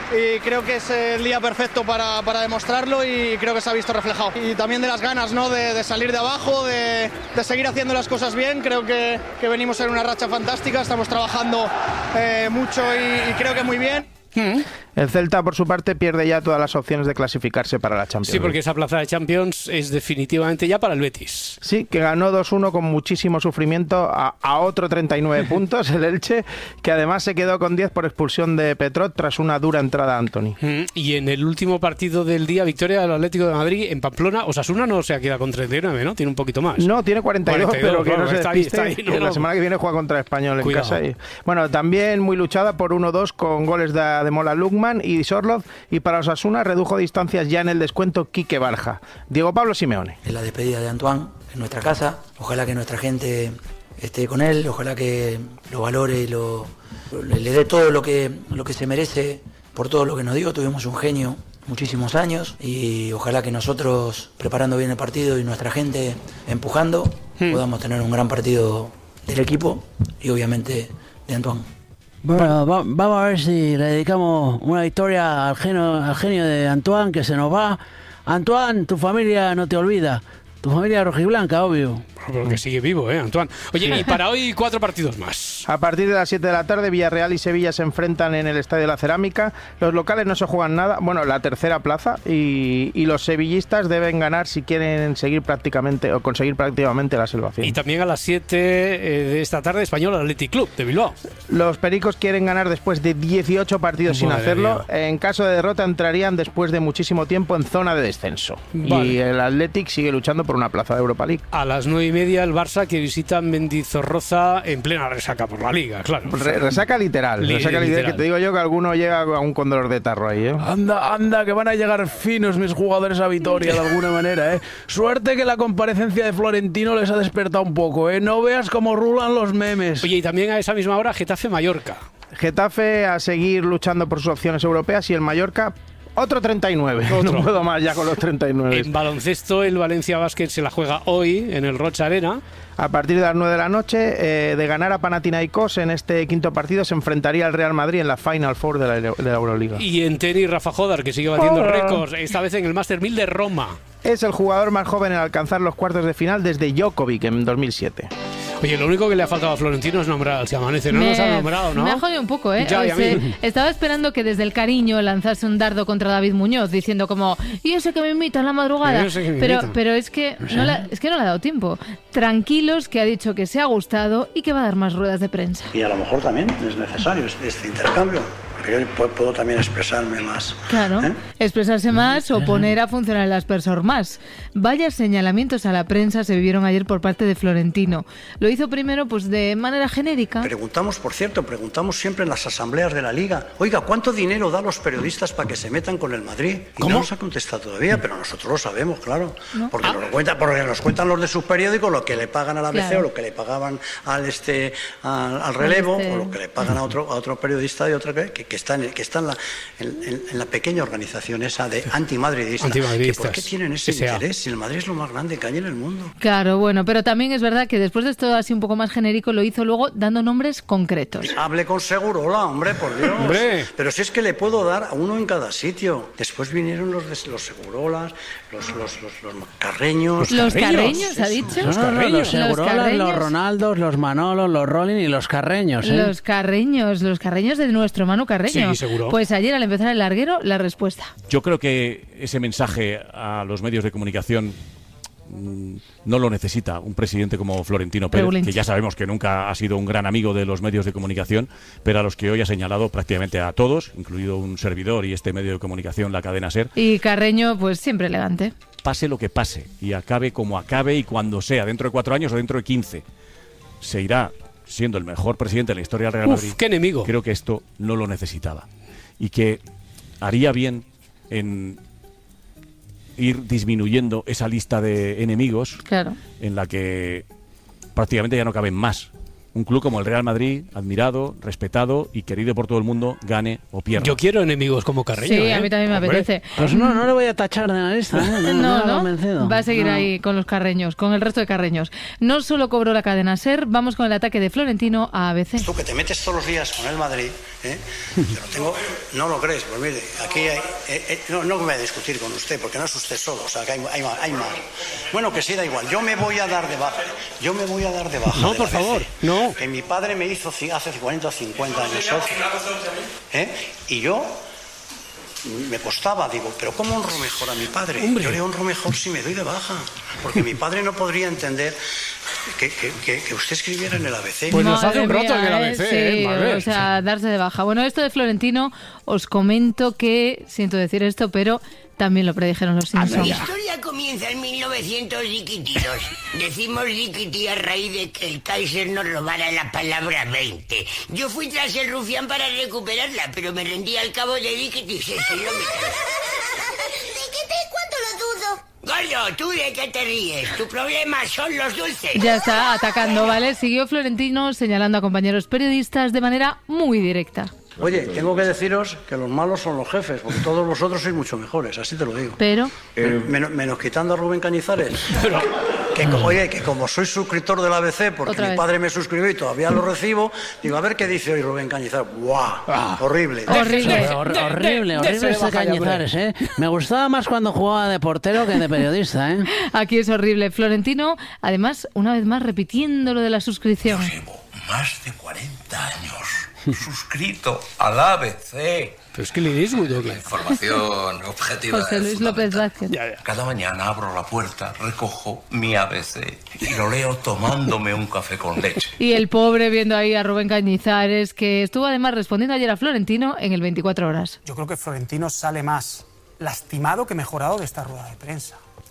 y creo que es el día perfecto para, para demostrarlo y creo que se ha visto reflejado. Y también de las ganas, ¿no? de, de salir de abajo, de, de seguir haciendo las cosas bien. Creo que, que venimos en una racha fantástica, estamos trabajando eh, mucho y, y creo que muy bien. ¿Mm? El Celta, por su parte, pierde ya todas las opciones de clasificarse para la Champions. Sí, porque esa plaza de Champions es definitivamente ya para el Betis. Sí, que ganó dos uno con muchísimo sufrimiento a, a otro treinta y nueve puntos, el Elche, que además se quedó con diez por expulsión de Petrot tras una dura entrada a Antony. Mm, y en el último partido del día, victoria del Atlético de Madrid en Pamplona, Osasuna no se queda con treinta y nueve, ¿no? Tiene un poquito más. No, tiene cuarenta y dos, cuarenta y dos pero que bueno, no se está ahí, despiste, está ahí, no, que no. la semana que viene juega contra Español en Cuidado. casa. Y, bueno, también muy luchada por uno dos con goles de, de Mola Lukman y Sorloz, y para Osasuna redujo distancias ya en el descuento Quique Barja. Diego Pablo Simeone. Es la despedida de Antoine en nuestra casa. Ojalá que nuestra gente esté con él, ojalá que lo valore y lo, le, le dé todo lo que, lo que se merece por todo lo que nos dio. Tuvimos un genio muchísimos años y ojalá que nosotros, preparando bien el partido y nuestra gente empujando, hmm. podamos tener un gran partido del equipo y obviamente de Antoine. Bueno, va, vamos a ver si le dedicamos una victoria al genio, al genio de Antoine, que se nos va. Antoine, tu familia no te olvida. Tu familia rojiblanca, obvio. Porque sigue vivo, ¿eh, Antoine? Oye, sí. Y para hoy cuatro partidos más. A partir de las siete de la tarde, Villarreal y Sevilla se enfrentan en el Estadio de la Cerámica. Los locales no se juegan nada, bueno, la tercera plaza, y, y los sevillistas deben ganar si quieren seguir prácticamente o conseguir prácticamente la salvación. Y también a las siete eh, de esta tarde, Español Athletic Club de Bilbao. Los pericos quieren ganar después de dieciocho partidos Madre sin hacerlo. Mía. En caso de derrota entrarían después de muchísimo tiempo en zona de descenso. Vale. Y el Athletic sigue luchando por una plaza de Europa League. A las nueve y media el Barça, que visita Mendizorroza en plena resaca por la Liga, claro. Re resaca literal, Li resaca literal, literal, que te digo yo que alguno llega aún con dolor de tarro ahí, ¿eh? Anda, anda, que van a llegar finos mis jugadores a Vitoria de alguna manera, ¿eh? Suerte que la comparecencia de Florentino les ha despertado un poco, ¿eh? No veas cómo rulan los memes. Oye, y también a esa misma hora Getafe-Mallorca. Getafe a seguir luchando por sus opciones europeas y el Mallorca Otro treinta y nueve. Otro. No puedo más ya con los treinta y nueve. En baloncesto, el Valencia Basket se la juega hoy en el Rocha Arena. A partir de las nueve de la noche, eh, de ganar a Panathinaikos en este quinto partido, se enfrentaría al Real Madrid en la Final Four de la, de la Euroliga. Y en tenis, Rafa Jodar, que sigue batiendo oh. récords, esta vez en el Master mil de Roma. Es el jugador más joven en alcanzar los cuartos de final desde Djokovic en dos mil siete. Oye, lo único que le ha faltado a Florentino es nombrar al Si Amanece. No me, nos ha nombrado, ¿no? Me ha jodido un poco, ¿eh? Ya, o sea, estaba esperando que desde el cariño lanzase un dardo contra David Muñoz, diciendo como, y ese que me imita en la madrugada. Pero, pero, pero es, que no la, es que no le ha dado tiempo. Tranquilos, que ha dicho que se ha gustado y que va a dar más ruedas de prensa. Y a lo mejor también es necesario este intercambio. Yo puedo también expresarme más. Claro, ¿eh? expresarse más o poner a funcionar el aspersor más. Vaya señalamientos a la prensa se vivieron ayer por parte de Florentino. Lo hizo primero pues de manera genérica. Preguntamos, por cierto, preguntamos siempre en las asambleas de la Liga, oiga, ¿cuánto dinero da a los periodistas para que se metan con el Madrid? Y ¿cómo? No nos ha contestado todavía, pero nosotros lo sabemos, claro. ¿No? Porque, ah. nos lo cuenta, porque nos cuentan los de sus periódicos lo que le pagan a la A B C, claro, o lo que le pagaban al, este, al, al relevo, este... o lo que le pagan a otro, a otro periodista de otra que, que está, en, que está en, la, en, en la pequeña organización esa de antimadridista. Antimadridistas. ¿Por qué tienen ese sí, interés? Si el Madrid es lo más grande que hay en el mundo. Claro, bueno, pero también es verdad que después de esto así un poco más genérico, lo hizo luego dando nombres concretos. Hable con Segurola, hombre, por Dios. Hombre. Pero si es que le puedo dar a uno en cada sitio. Después vinieron los, de, los Segurolas, los, los, los, los Carreños. ¿Los Carreños, ha dicho? Los, no, no, no, los Segurolas, los, los Ronaldos, los Manolos, los Rolling y los Carreños. ¿eh? Los Carreños, los Carreños de nuestro Manu Carreño. Sí, seguro. Pues ayer al empezar el larguero, la respuesta. Yo creo que ese mensaje a los medios de comunicación no lo necesita un presidente como Florentino Pérez, Regulinci, que ya sabemos que nunca ha sido un gran amigo de los medios de comunicación, pero a los que hoy ha señalado prácticamente a todos, incluido un servidor y este medio de comunicación, la cadena SER. Y Carreño, pues siempre elegante. Pase lo que pase y acabe como acabe y cuando sea, dentro de cuatro años o dentro de quince, se irá siendo el mejor presidente de la historia del Real Madrid. Uf, qué enemigo. Creo que esto no lo necesitaba y que haría bien en ir disminuyendo esa lista de enemigos, claro, en la que prácticamente ya no caben más. Un club como el Real Madrid, admirado, respetado y querido por todo el mundo, gane o pierda. Yo quiero enemigos como Carreño. Sí, ¿eh? a mí también me Hombre. apetece. Pues no, no le voy a tachar de la lista. ¿eh? No, no, no, va a seguir no. ahí con los Carreños, con el resto de Carreños. No solo cobró la cadena SER, vamos con el ataque de Florentino a A B C. Tú que te metes todos los días con el Madrid, ¿eh? Yo no tengo, no lo crees, pues mire, aquí hay, eh, eh, no, no voy a discutir con usted, porque no es usted solo, o sea, que hay, hay, hay más. Bueno, que sí, da igual, yo me voy a dar de baja, yo me voy a dar de baja. No, de por favor, no. Que mi padre me hizo hace cuarenta o cincuenta años socio, ¿eh? Y yo me costaba, digo, pero ¿cómo honro mejor a mi padre? Hombre. Yo le honro mejor si me doy de baja, porque mi padre no podría entender que, que, que, que usted escribiera en el A B C. Pues nos hace un rato en el A B C, sí, ¿eh? O sea, darse de baja. Bueno, esto de Florentino, os comento que, siento decir esto, pero también lo predijeron los Simpsons. La historia comienza en mil novecientos diquitidos. Decimos diquití a raíz de que el Kaiser nos robara la palabra veinte. Yo fui tras el rufián para recuperarla, pero me rendí al cabo de diquití seis kilómetros. ¿Diquití? ¿Cuánto lo dudo? Gordo, ¿tú de qué te ríes? Tu problema son los dulces. Ya está, atacando, ¿vale? Siguió Florentino señalando a compañeros periodistas de manera muy directa. Oye, tengo que deciros que los malos son los jefes, porque todos vosotros sois mucho mejores, así te lo digo. Pero... Eh, menos, menos quitando a Rubén Cañizares. Pero... Que, oye, que como soy suscriptor del A B C, porque mi padre me suscribió y todavía lo recibo, digo, a ver qué dice hoy Rubén Cañizares. ¡Buah! Ah, horrible. Horrible. Hor horrible, horrible ese Cañizares, ¿eh? Me gustaba más cuando jugaba de portero que de periodista, ¿eh? Aquí es horrible. Florentino, además, una vez más repitiendo lo de la suscripción. Yo llevo más de cuarenta años suscrito al A B C. Pero es que le dices, güey, la información objetiva. José Luis López Vázquez. Cada mañana abro la puerta, recojo mi A B C y lo leo tomándome un café con leche. Y el pobre viendo ahí a Rubén Cañizares, que estuvo además respondiendo ayer a Florentino en el veinticuatro horas. Yo creo que Florentino sale más lastimado que mejorado de esta rueda de prensa.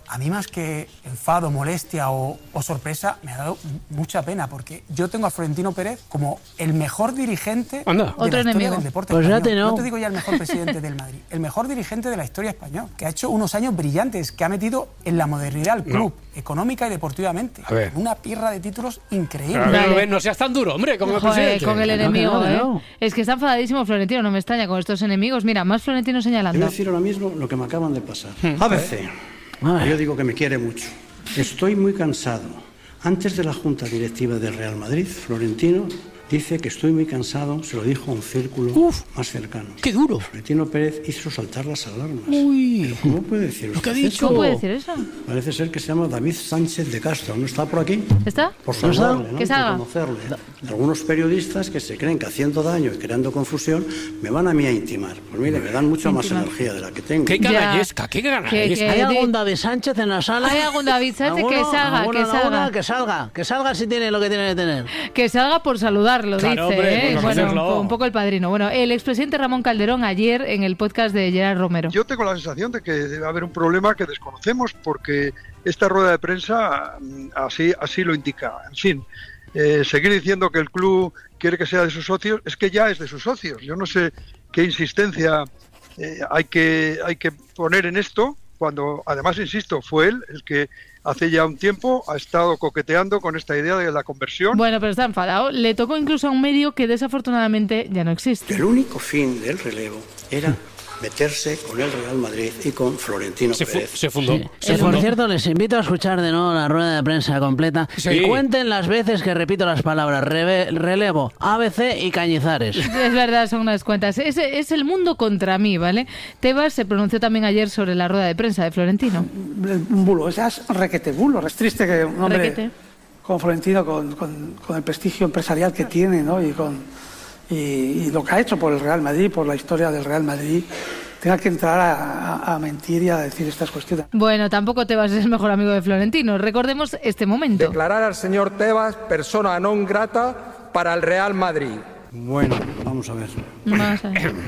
a mí más que enfado, molestia o, o sorpresa, me ha dado mucha pena, porque yo tengo a Florentino Pérez como el mejor dirigente Anda. de Otro la historia enemigo. del deporte Pues ya español. te no. No te digo ya el mejor presidente del Madrid, el mejor dirigente de la historia española, que ha hecho unos años brillantes, que ha metido en la modernidad al club, no. económica y deportivamente. A ver. Una pirra de títulos increíble. A ver, Rubén, no seas tan duro, hombre, como el Joder, presidente. con el enemigo, no, ¿eh? no. Es que está enfadadísimo Florentino, no me extraña con estos enemigos. Mira, más Florentino Te voy a señalando. decir ahora mismo lo que me acaban de pasar. Hmm. A B C, yo digo que me quiere mucho. Estoy muy cansado. Antes de la Junta Directiva del Real Madrid, Florentino dice que estoy muy cansado, se lo dijo a un círculo Uf, más cercano. ¡Qué duro! Florentino Pérez hizo saltar las alarmas. Uy, ¿Pero cómo puede decir lo que ha usted dicho. eso? ¿Cómo puede decir eso? Parece ser que se llama David Sánchez de Castro. ¿No está por aquí? ¿Está? Por saludarle, ¿no? Que Por salga. conocerle. Algunos periodistas que se creen que haciendo daño y creando confusión me van a mí a intimar. Pues mire, me dan mucha más Intimar. energía de la que tengo. ¡Qué Ya. canallesca! ¡Qué Que- canallesca! que- ¿Hay de- algún David Sánchez en la sala? Hay algún David Sánchez que ¿Alguno? salga, ¿Alguna, que salga. alguna? Que salga, que salga si tiene lo que tiene que tener. Que salga por saludarlo, Claro, dice. hombre, ¿eh? por Bueno, conocerlo. un poco el padrino. Bueno, el expresidente Ramón Calderón ayer en el podcast de Gerard Romero. Yo tengo la sensación de que debe haber un problema que desconocemos porque esta rueda de prensa mm, así, así lo indica. En fin, eh, seguir diciendo que el club quiere que sea de sus socios es que ya es de sus socios. Yo no sé qué insistencia eh, hay que hay que poner en esto cuando, además, insisto, fue él el que hace ya un tiempo ha estado coqueteando con esta idea de la conversión. Bueno, pero está enfadado. Le tocó incluso a un medio que desafortunadamente ya no existe. El único fin del relevo era meterse con el Real Madrid y con Florentino Se, fu- Pérez. se fundó. Sí. Se Eh, por fundó. cierto, les invito a escuchar de nuevo la rueda de prensa completa Sí. y cuenten las veces que repito las palabras reve- relevo, A B C y Cañizares. Es verdad, son unas cuentas. Es, es el mundo contra mí, ¿vale? Tebas se pronunció también ayer sobre la rueda de prensa de Florentino. Un bulo, es requete bulo. Es triste que un hombre Requete. como Florentino, con, con- con el prestigio empresarial que tiene, ¿no? y, con, y, y lo que ha hecho por el Real Madrid, por la historia del Real Madrid, tenga que entrar a, a- a mentir y a decir estas cuestiones. Bueno, tampoco Tebas es el mejor amigo de Florentino. Recordemos este momento. Declarar al señor Tebas persona non grata para el Real Madrid. Bueno, vamos a ver. Vamos a ver.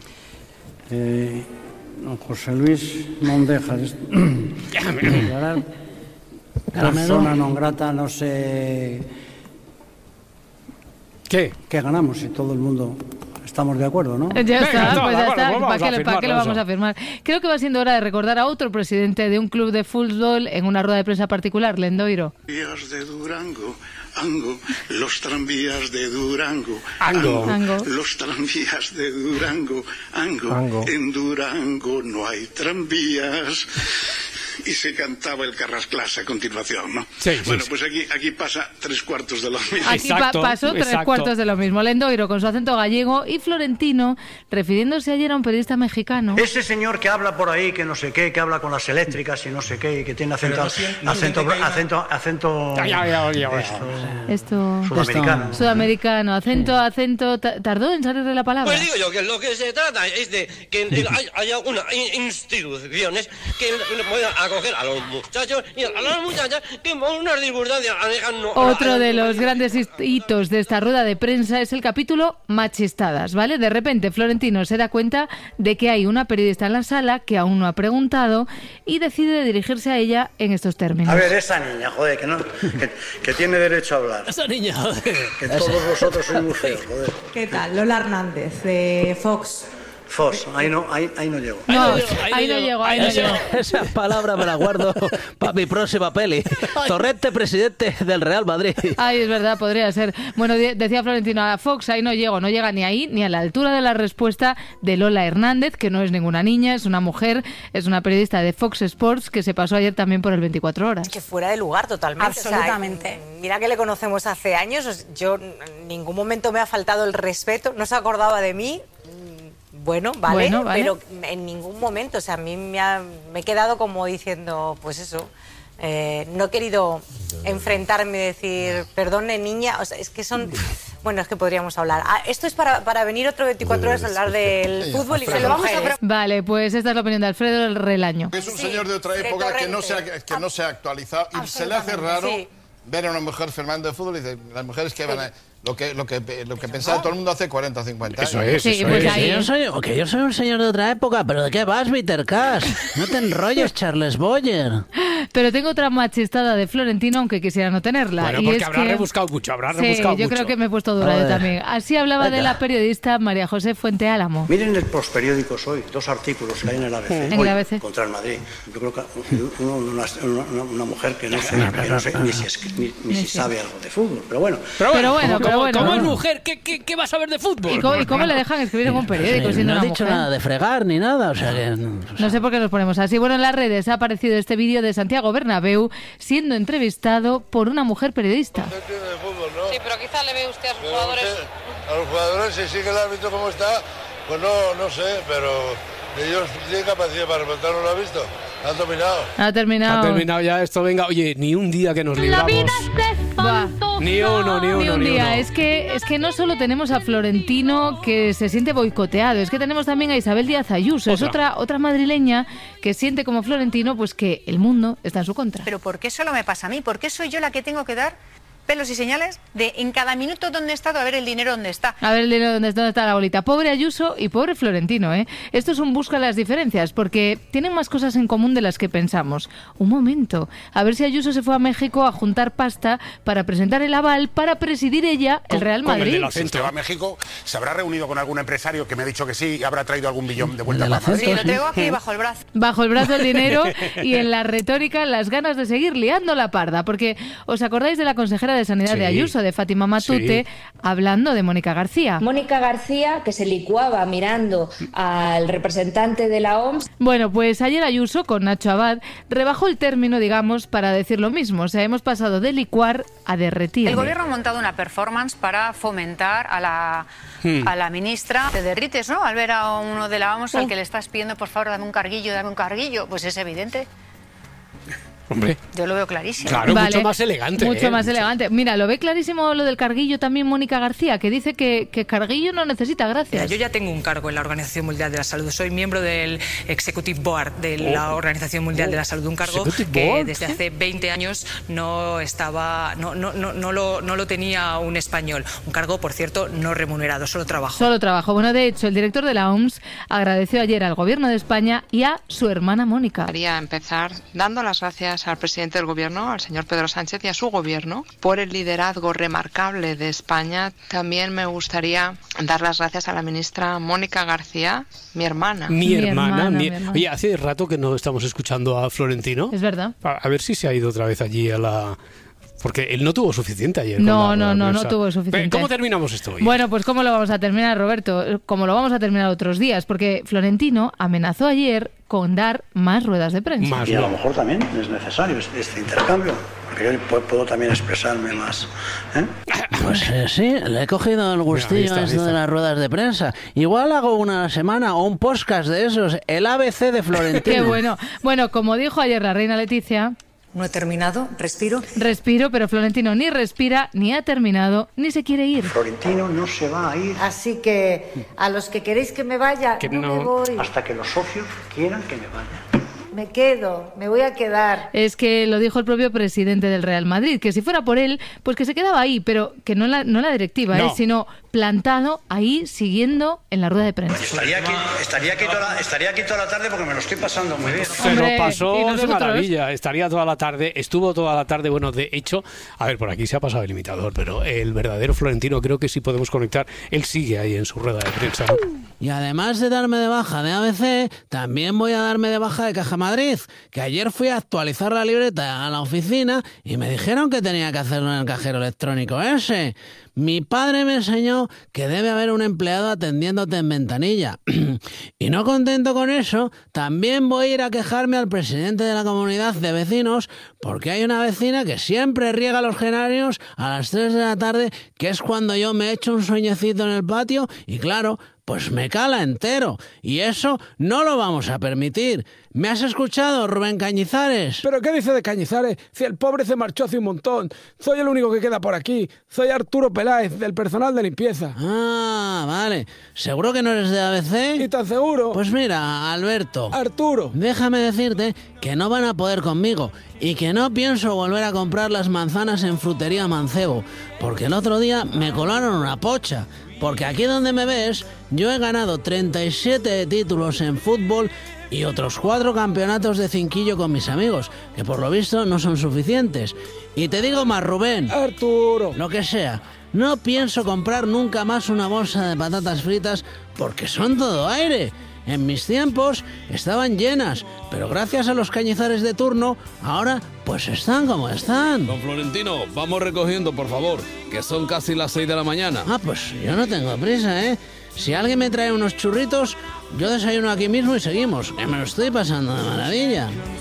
Eh, don José Luis Mondejas. Declarar persona non grata, no sé. ¿Qué? ¿Qué ganamos si todo el mundo estamos de acuerdo, no? Ya Venga, está, está, pues ya bueno, está. pues vamos ¿Para a qué, le- para qué lo firmarlo vamos eso. a firmar? Creo que va siendo hora de recordar a otro presidente de un club de fútbol en una rueda de prensa particular, Lendoiro. Tranvías de Durango, Ango, los tranvías de Durango, Ango. Ango. los tranvías de Durango, Ango. Ango. En Durango no hay tranvías. Y se cantaba el Carrasclás a continuación, ¿no? Sí, sí, bueno, sí. pues aquí, aquí pasa tres cuartos de lo mismo. Aquí pa- Exacto, pasó tres exacto. cuartos de lo mismo. Lendoiro con su acento gallego y Florentino refiriéndose ayer a un periodista mexicano. Ese señor que habla por ahí, que no sé qué, que habla con las eléctricas y no sé qué, y que tiene acento, Pero no siente- no acento, siente que hay una- acento, acento, Ya, ya, ya, ya, ya. esto, Esto. sudamericano. Sudamericano, acento, acento. ta- Tardó en salir de la palabra. Pues digo yo que lo que se trata es de que hay, haya unas instituciones que puedan acoger a los muchachos y a las muchachas que por unas circunstancias alejan no. Otro de los grandes hitos de esta rueda de prensa es el capítulo Machistadas, ¿vale? De repente Florentino se da cuenta de que hay una periodista en la sala que aún no ha preguntado y decide dirigirse a ella en estos términos. A ver, esa niña, joder, que, no, que, que tiene derecho a hablar. Esa niña, joder. Que todos vosotros sois muy feos, joder. ¿Qué tal? Lola Hernández, de Fox. Fos, ahí no, ahí, ahí no llego. No, ahí no llego, ahí no llego. Esa palabra me la guardo para mi próxima peli. Torrente, presidente del Real Madrid. Ay, es verdad, podría ser. Bueno, de- decía Florentino, a Fox ahí no llego, no llega ni ahí, ni a la altura de la respuesta de Lola Hernández, que no es ninguna niña, es una mujer, es una periodista de Fox Sports que se pasó ayer también por el veinticuatro horas. Que fuera de lugar totalmente. Absolutamente. O sea, mira que le conocemos hace años, os- yo en ningún momento me ha faltado el respeto, no se acordaba de mí. Bueno, vale, Bueno, vale. pero en ningún momento, o sea, a mí me, ha- me he quedado como diciendo, pues eso, eh, no he querido enfrentarme y decir, perdone niña, o sea, es que son, bueno, es que podríamos hablar. Ah, esto es para, para venir otro veinticuatro horas a hablar del fútbol y de las mujeres. Vale, pues esta es la opinión de Alfredo del Relaño. Es un señor de otra de época que no, se ha, Torrente. que no se ha actualizado y se le hace raro sí. ver a una mujer firmando de fútbol y dice, las mujeres que van a... Lo que, lo que, lo que pensaba todo el mundo hace cuarenta o cincuenta años. Eso es, Sí, eso pues es. ahí- Que yo, soy, que yo soy un señor de otra época, pero ¿de qué vas, Peter Cash? No te enrolles, Charles Boyer. Pero tengo otra machistada de Florentino, aunque quisiera no tenerla. Bueno, y porque es habrá que... rebuscado mucho, habrá sí, rebuscado yo mucho. creo que me he puesto dura yo también. Así hablaba Venga. de la periodista María José Fuente Álamo. Miren el posperiódicos hoy, dos artículos que hay en el A B C, en hoy, el A B C. contra el Madrid. Yo creo que uno, una, una, una mujer que no sé, que no sé ni, si, es, ni, ni si sabe algo de fútbol, pero bueno. Pero bueno, pero bueno, ¿cómo, pero bueno, ¿cómo es bueno. mujer? ¿Qué, qué, qué va a saber de fútbol? ¿Y cómo, y cómo le dejan escribir en un periódico? Sí, siendo no una has dicho mujer? nada de fregar ni nada, o sea que... No sé por qué nos ponemos así. Bueno, en las redes ha aparecido este vídeo de Santiago Bernabéu siendo entrevistado por una mujer periodista. No entiende de fútbol, ¿no? Sí, pero quizá le ve usted a sus Pero jugadores. usted, a los jugadores, si sigue el árbitro como está, pues no, no sé, pero ellos tienen capacidad para remontar, ¿no lo ha visto? Han dominado. Ha terminado. Ha terminado ya esto, venga. Oye, ni un día que nos libramos. Ni uno, ni uno, Ni un ni día. uno. Es que, es que no solo tenemos a Florentino que se siente boicoteado, es que tenemos también a Isabel Díaz Ayuso. Es otra, otra madrileña que siente como Florentino pues que el mundo está en su contra. Pero ¿por qué solo me pasa a mí? ¿Por qué soy yo la que tengo que dar pelos y señales de en cada minuto dónde he estado, a ver el dinero dónde está? A ver el dinero dónde, dónde está la bolita. Pobre Ayuso y pobre Florentino, ¿eh? Esto es un busca las diferencias, porque tienen más cosas en común de las que pensamos. Un momento, a ver si Ayuso se fue a México a juntar pasta para presentar el aval para presidir ella el Real Madrid. Si usted va a México, ¿se habrá reunido con algún empresario que me ha dicho que sí y habrá traído algún billón de vuelta para Madrid? Sí, lo traigo aquí bajo el brazo. Bajo el brazo el dinero y en la retórica las ganas de seguir liando la parda, porque ¿os acordáis de la consejera de Sanidad Sí. de Ayuso, de Fátima Matute, Sí. hablando de Mónica García? Mónica García, que se licuaba mirando al representante de la O M S. Bueno, pues ayer Ayuso, con Nacho Abad, rebajó el término, digamos, para decir lo mismo. O sea, hemos pasado de licuar a derretir. El gobierno ha montado una performance para fomentar a la, Hmm. a la ministra. Te derrites, ¿no? Al ver a uno de la O M S al que le estás pidiendo, por favor, dame un carguillo, dame un carguillo. Pues es evidente. Hombre. Yo lo veo clarísimo. Claro, Vale. mucho más elegante. Mucho ¿eh? más elegante. Mira, lo ve clarísimo lo del carguillo también Mónica García, que dice que, que carguillo no necesita Mira, gracias. yo ya tengo un cargo en la Organización Mundial de la Salud. Soy miembro del Executive Board de la Oh. Organización Mundial de la Salud. Un cargo ¿Executive que Board? desde hace veinte años no estaba, no, no, no, no, lo, no lo tenía un español. Un cargo, por cierto, no remunerado, solo trabajo. Solo trabajo. Bueno, de hecho, el director de la O M S agradeció ayer al gobierno de España y a su hermana Mónica. Quería empezar dando las gracias al presidente del gobierno, al señor Pedro Sánchez y a su gobierno por el liderazgo remarcable de España. También me gustaría dar las gracias a la ministra Mónica García, mi hermana. Mi, hermana, hermana, mi- mi hermana. Oye, hace rato que no estamos escuchando a Florentino. Es verdad. A, a ver si se ha ido otra vez allí a la... Porque él no tuvo suficiente ayer. No, con la- no, la no, no prensa. tuvo suficiente. ¿Cómo terminamos esto hoy? Bueno, pues ¿cómo lo vamos a terminar, Roberto? Como lo vamos a terminar otros días, porque Florentino amenazó ayer con dar más ruedas de prensa. Y a lo mejor también es necesario este, este intercambio, porque yo puedo, puedo también expresarme más. ¿eh? Pues eh, sí, le he cogido el gustillo está, a ahí esto está. de las ruedas de prensa. Igual hago una semana o un podcast de esos, el A B C de Florentino. Qué bueno. Bueno, como dijo ayer la reina Leticia... No he terminado, respiro. Respiro, pero Florentino ni respira, ni ha terminado, ni se quiere ir. Florentino no se va a ir Así que a los que queréis que me vaya, Que no, no. me voy. hasta que los socios quieran que me vaya. Me quedo, me voy a quedar. Es que lo dijo el propio presidente del Real Madrid, que si fuera por él, pues que se quedaba ahí, pero que no en la, no en la directiva, No. ¿eh? Sino plantado ahí, siguiendo en la rueda de prensa. Estaría aquí, estaría, aquí toda la, estaría aquí toda la tarde porque me lo estoy pasando muy bien. Se lo pasó de maravilla, estaría toda la tarde, estuvo toda la tarde, bueno, de hecho, a ver, por aquí se ha pasado el imitador, pero el verdadero Florentino creo que sí podemos conectar, él sigue ahí en su rueda de prensa. ¿no? Y además de darme de baja de A B C, también voy a darme de baja de Caja Madrid, que ayer fui a actualizar la libreta a la oficina y me dijeron que tenía que hacerlo en el cajero electrónico ese. Mi padre me enseñó que debe haber un empleado atendiéndote en ventanilla. Y no contento con eso, también voy a ir a quejarme al presidente de la comunidad de vecinos porque hay una vecina que siempre riega los geranios a las tres de la tarde, que es cuando yo me echo un sueñecito en el patio y claro, pues me cala entero. Y eso no lo vamos a permitir. ¿Me has escuchado, Rubén Cañizares? ¿Pero qué dice de Cañizares? Si el pobre se marchó hace un montón. Soy el único que queda por aquí. Soy Arturo Peláez, del personal de limpieza. Ah, vale. ¿Seguro que no eres de A B C? ¿Y tan seguro? Pues mira, Alberto. Arturo. Déjame decirte que no van a poder conmigo y que no pienso volver a comprar las manzanas en Frutería Mancebo, porque el otro día me colaron una pocha. Porque aquí donde me ves, yo he ganado treinta y siete títulos en fútbol y otros cuatro campeonatos de cinquillo con mis amigos, que por lo visto no son suficientes. Y te digo más, Rubén. Arturo. Lo que sea. No pienso comprar nunca más una bolsa de patatas fritas porque son todo aire. En mis tiempos estaban llenas, pero gracias a los cañizares de turno, ahora pues están como están. Don Florentino, vamos recogiendo, por favor, que son casi las seis de la mañana. Ah, pues yo no tengo prisa, ¿eh? Si alguien me trae unos churritos, yo desayuno aquí mismo y seguimos, que me lo estoy pasando de maravilla.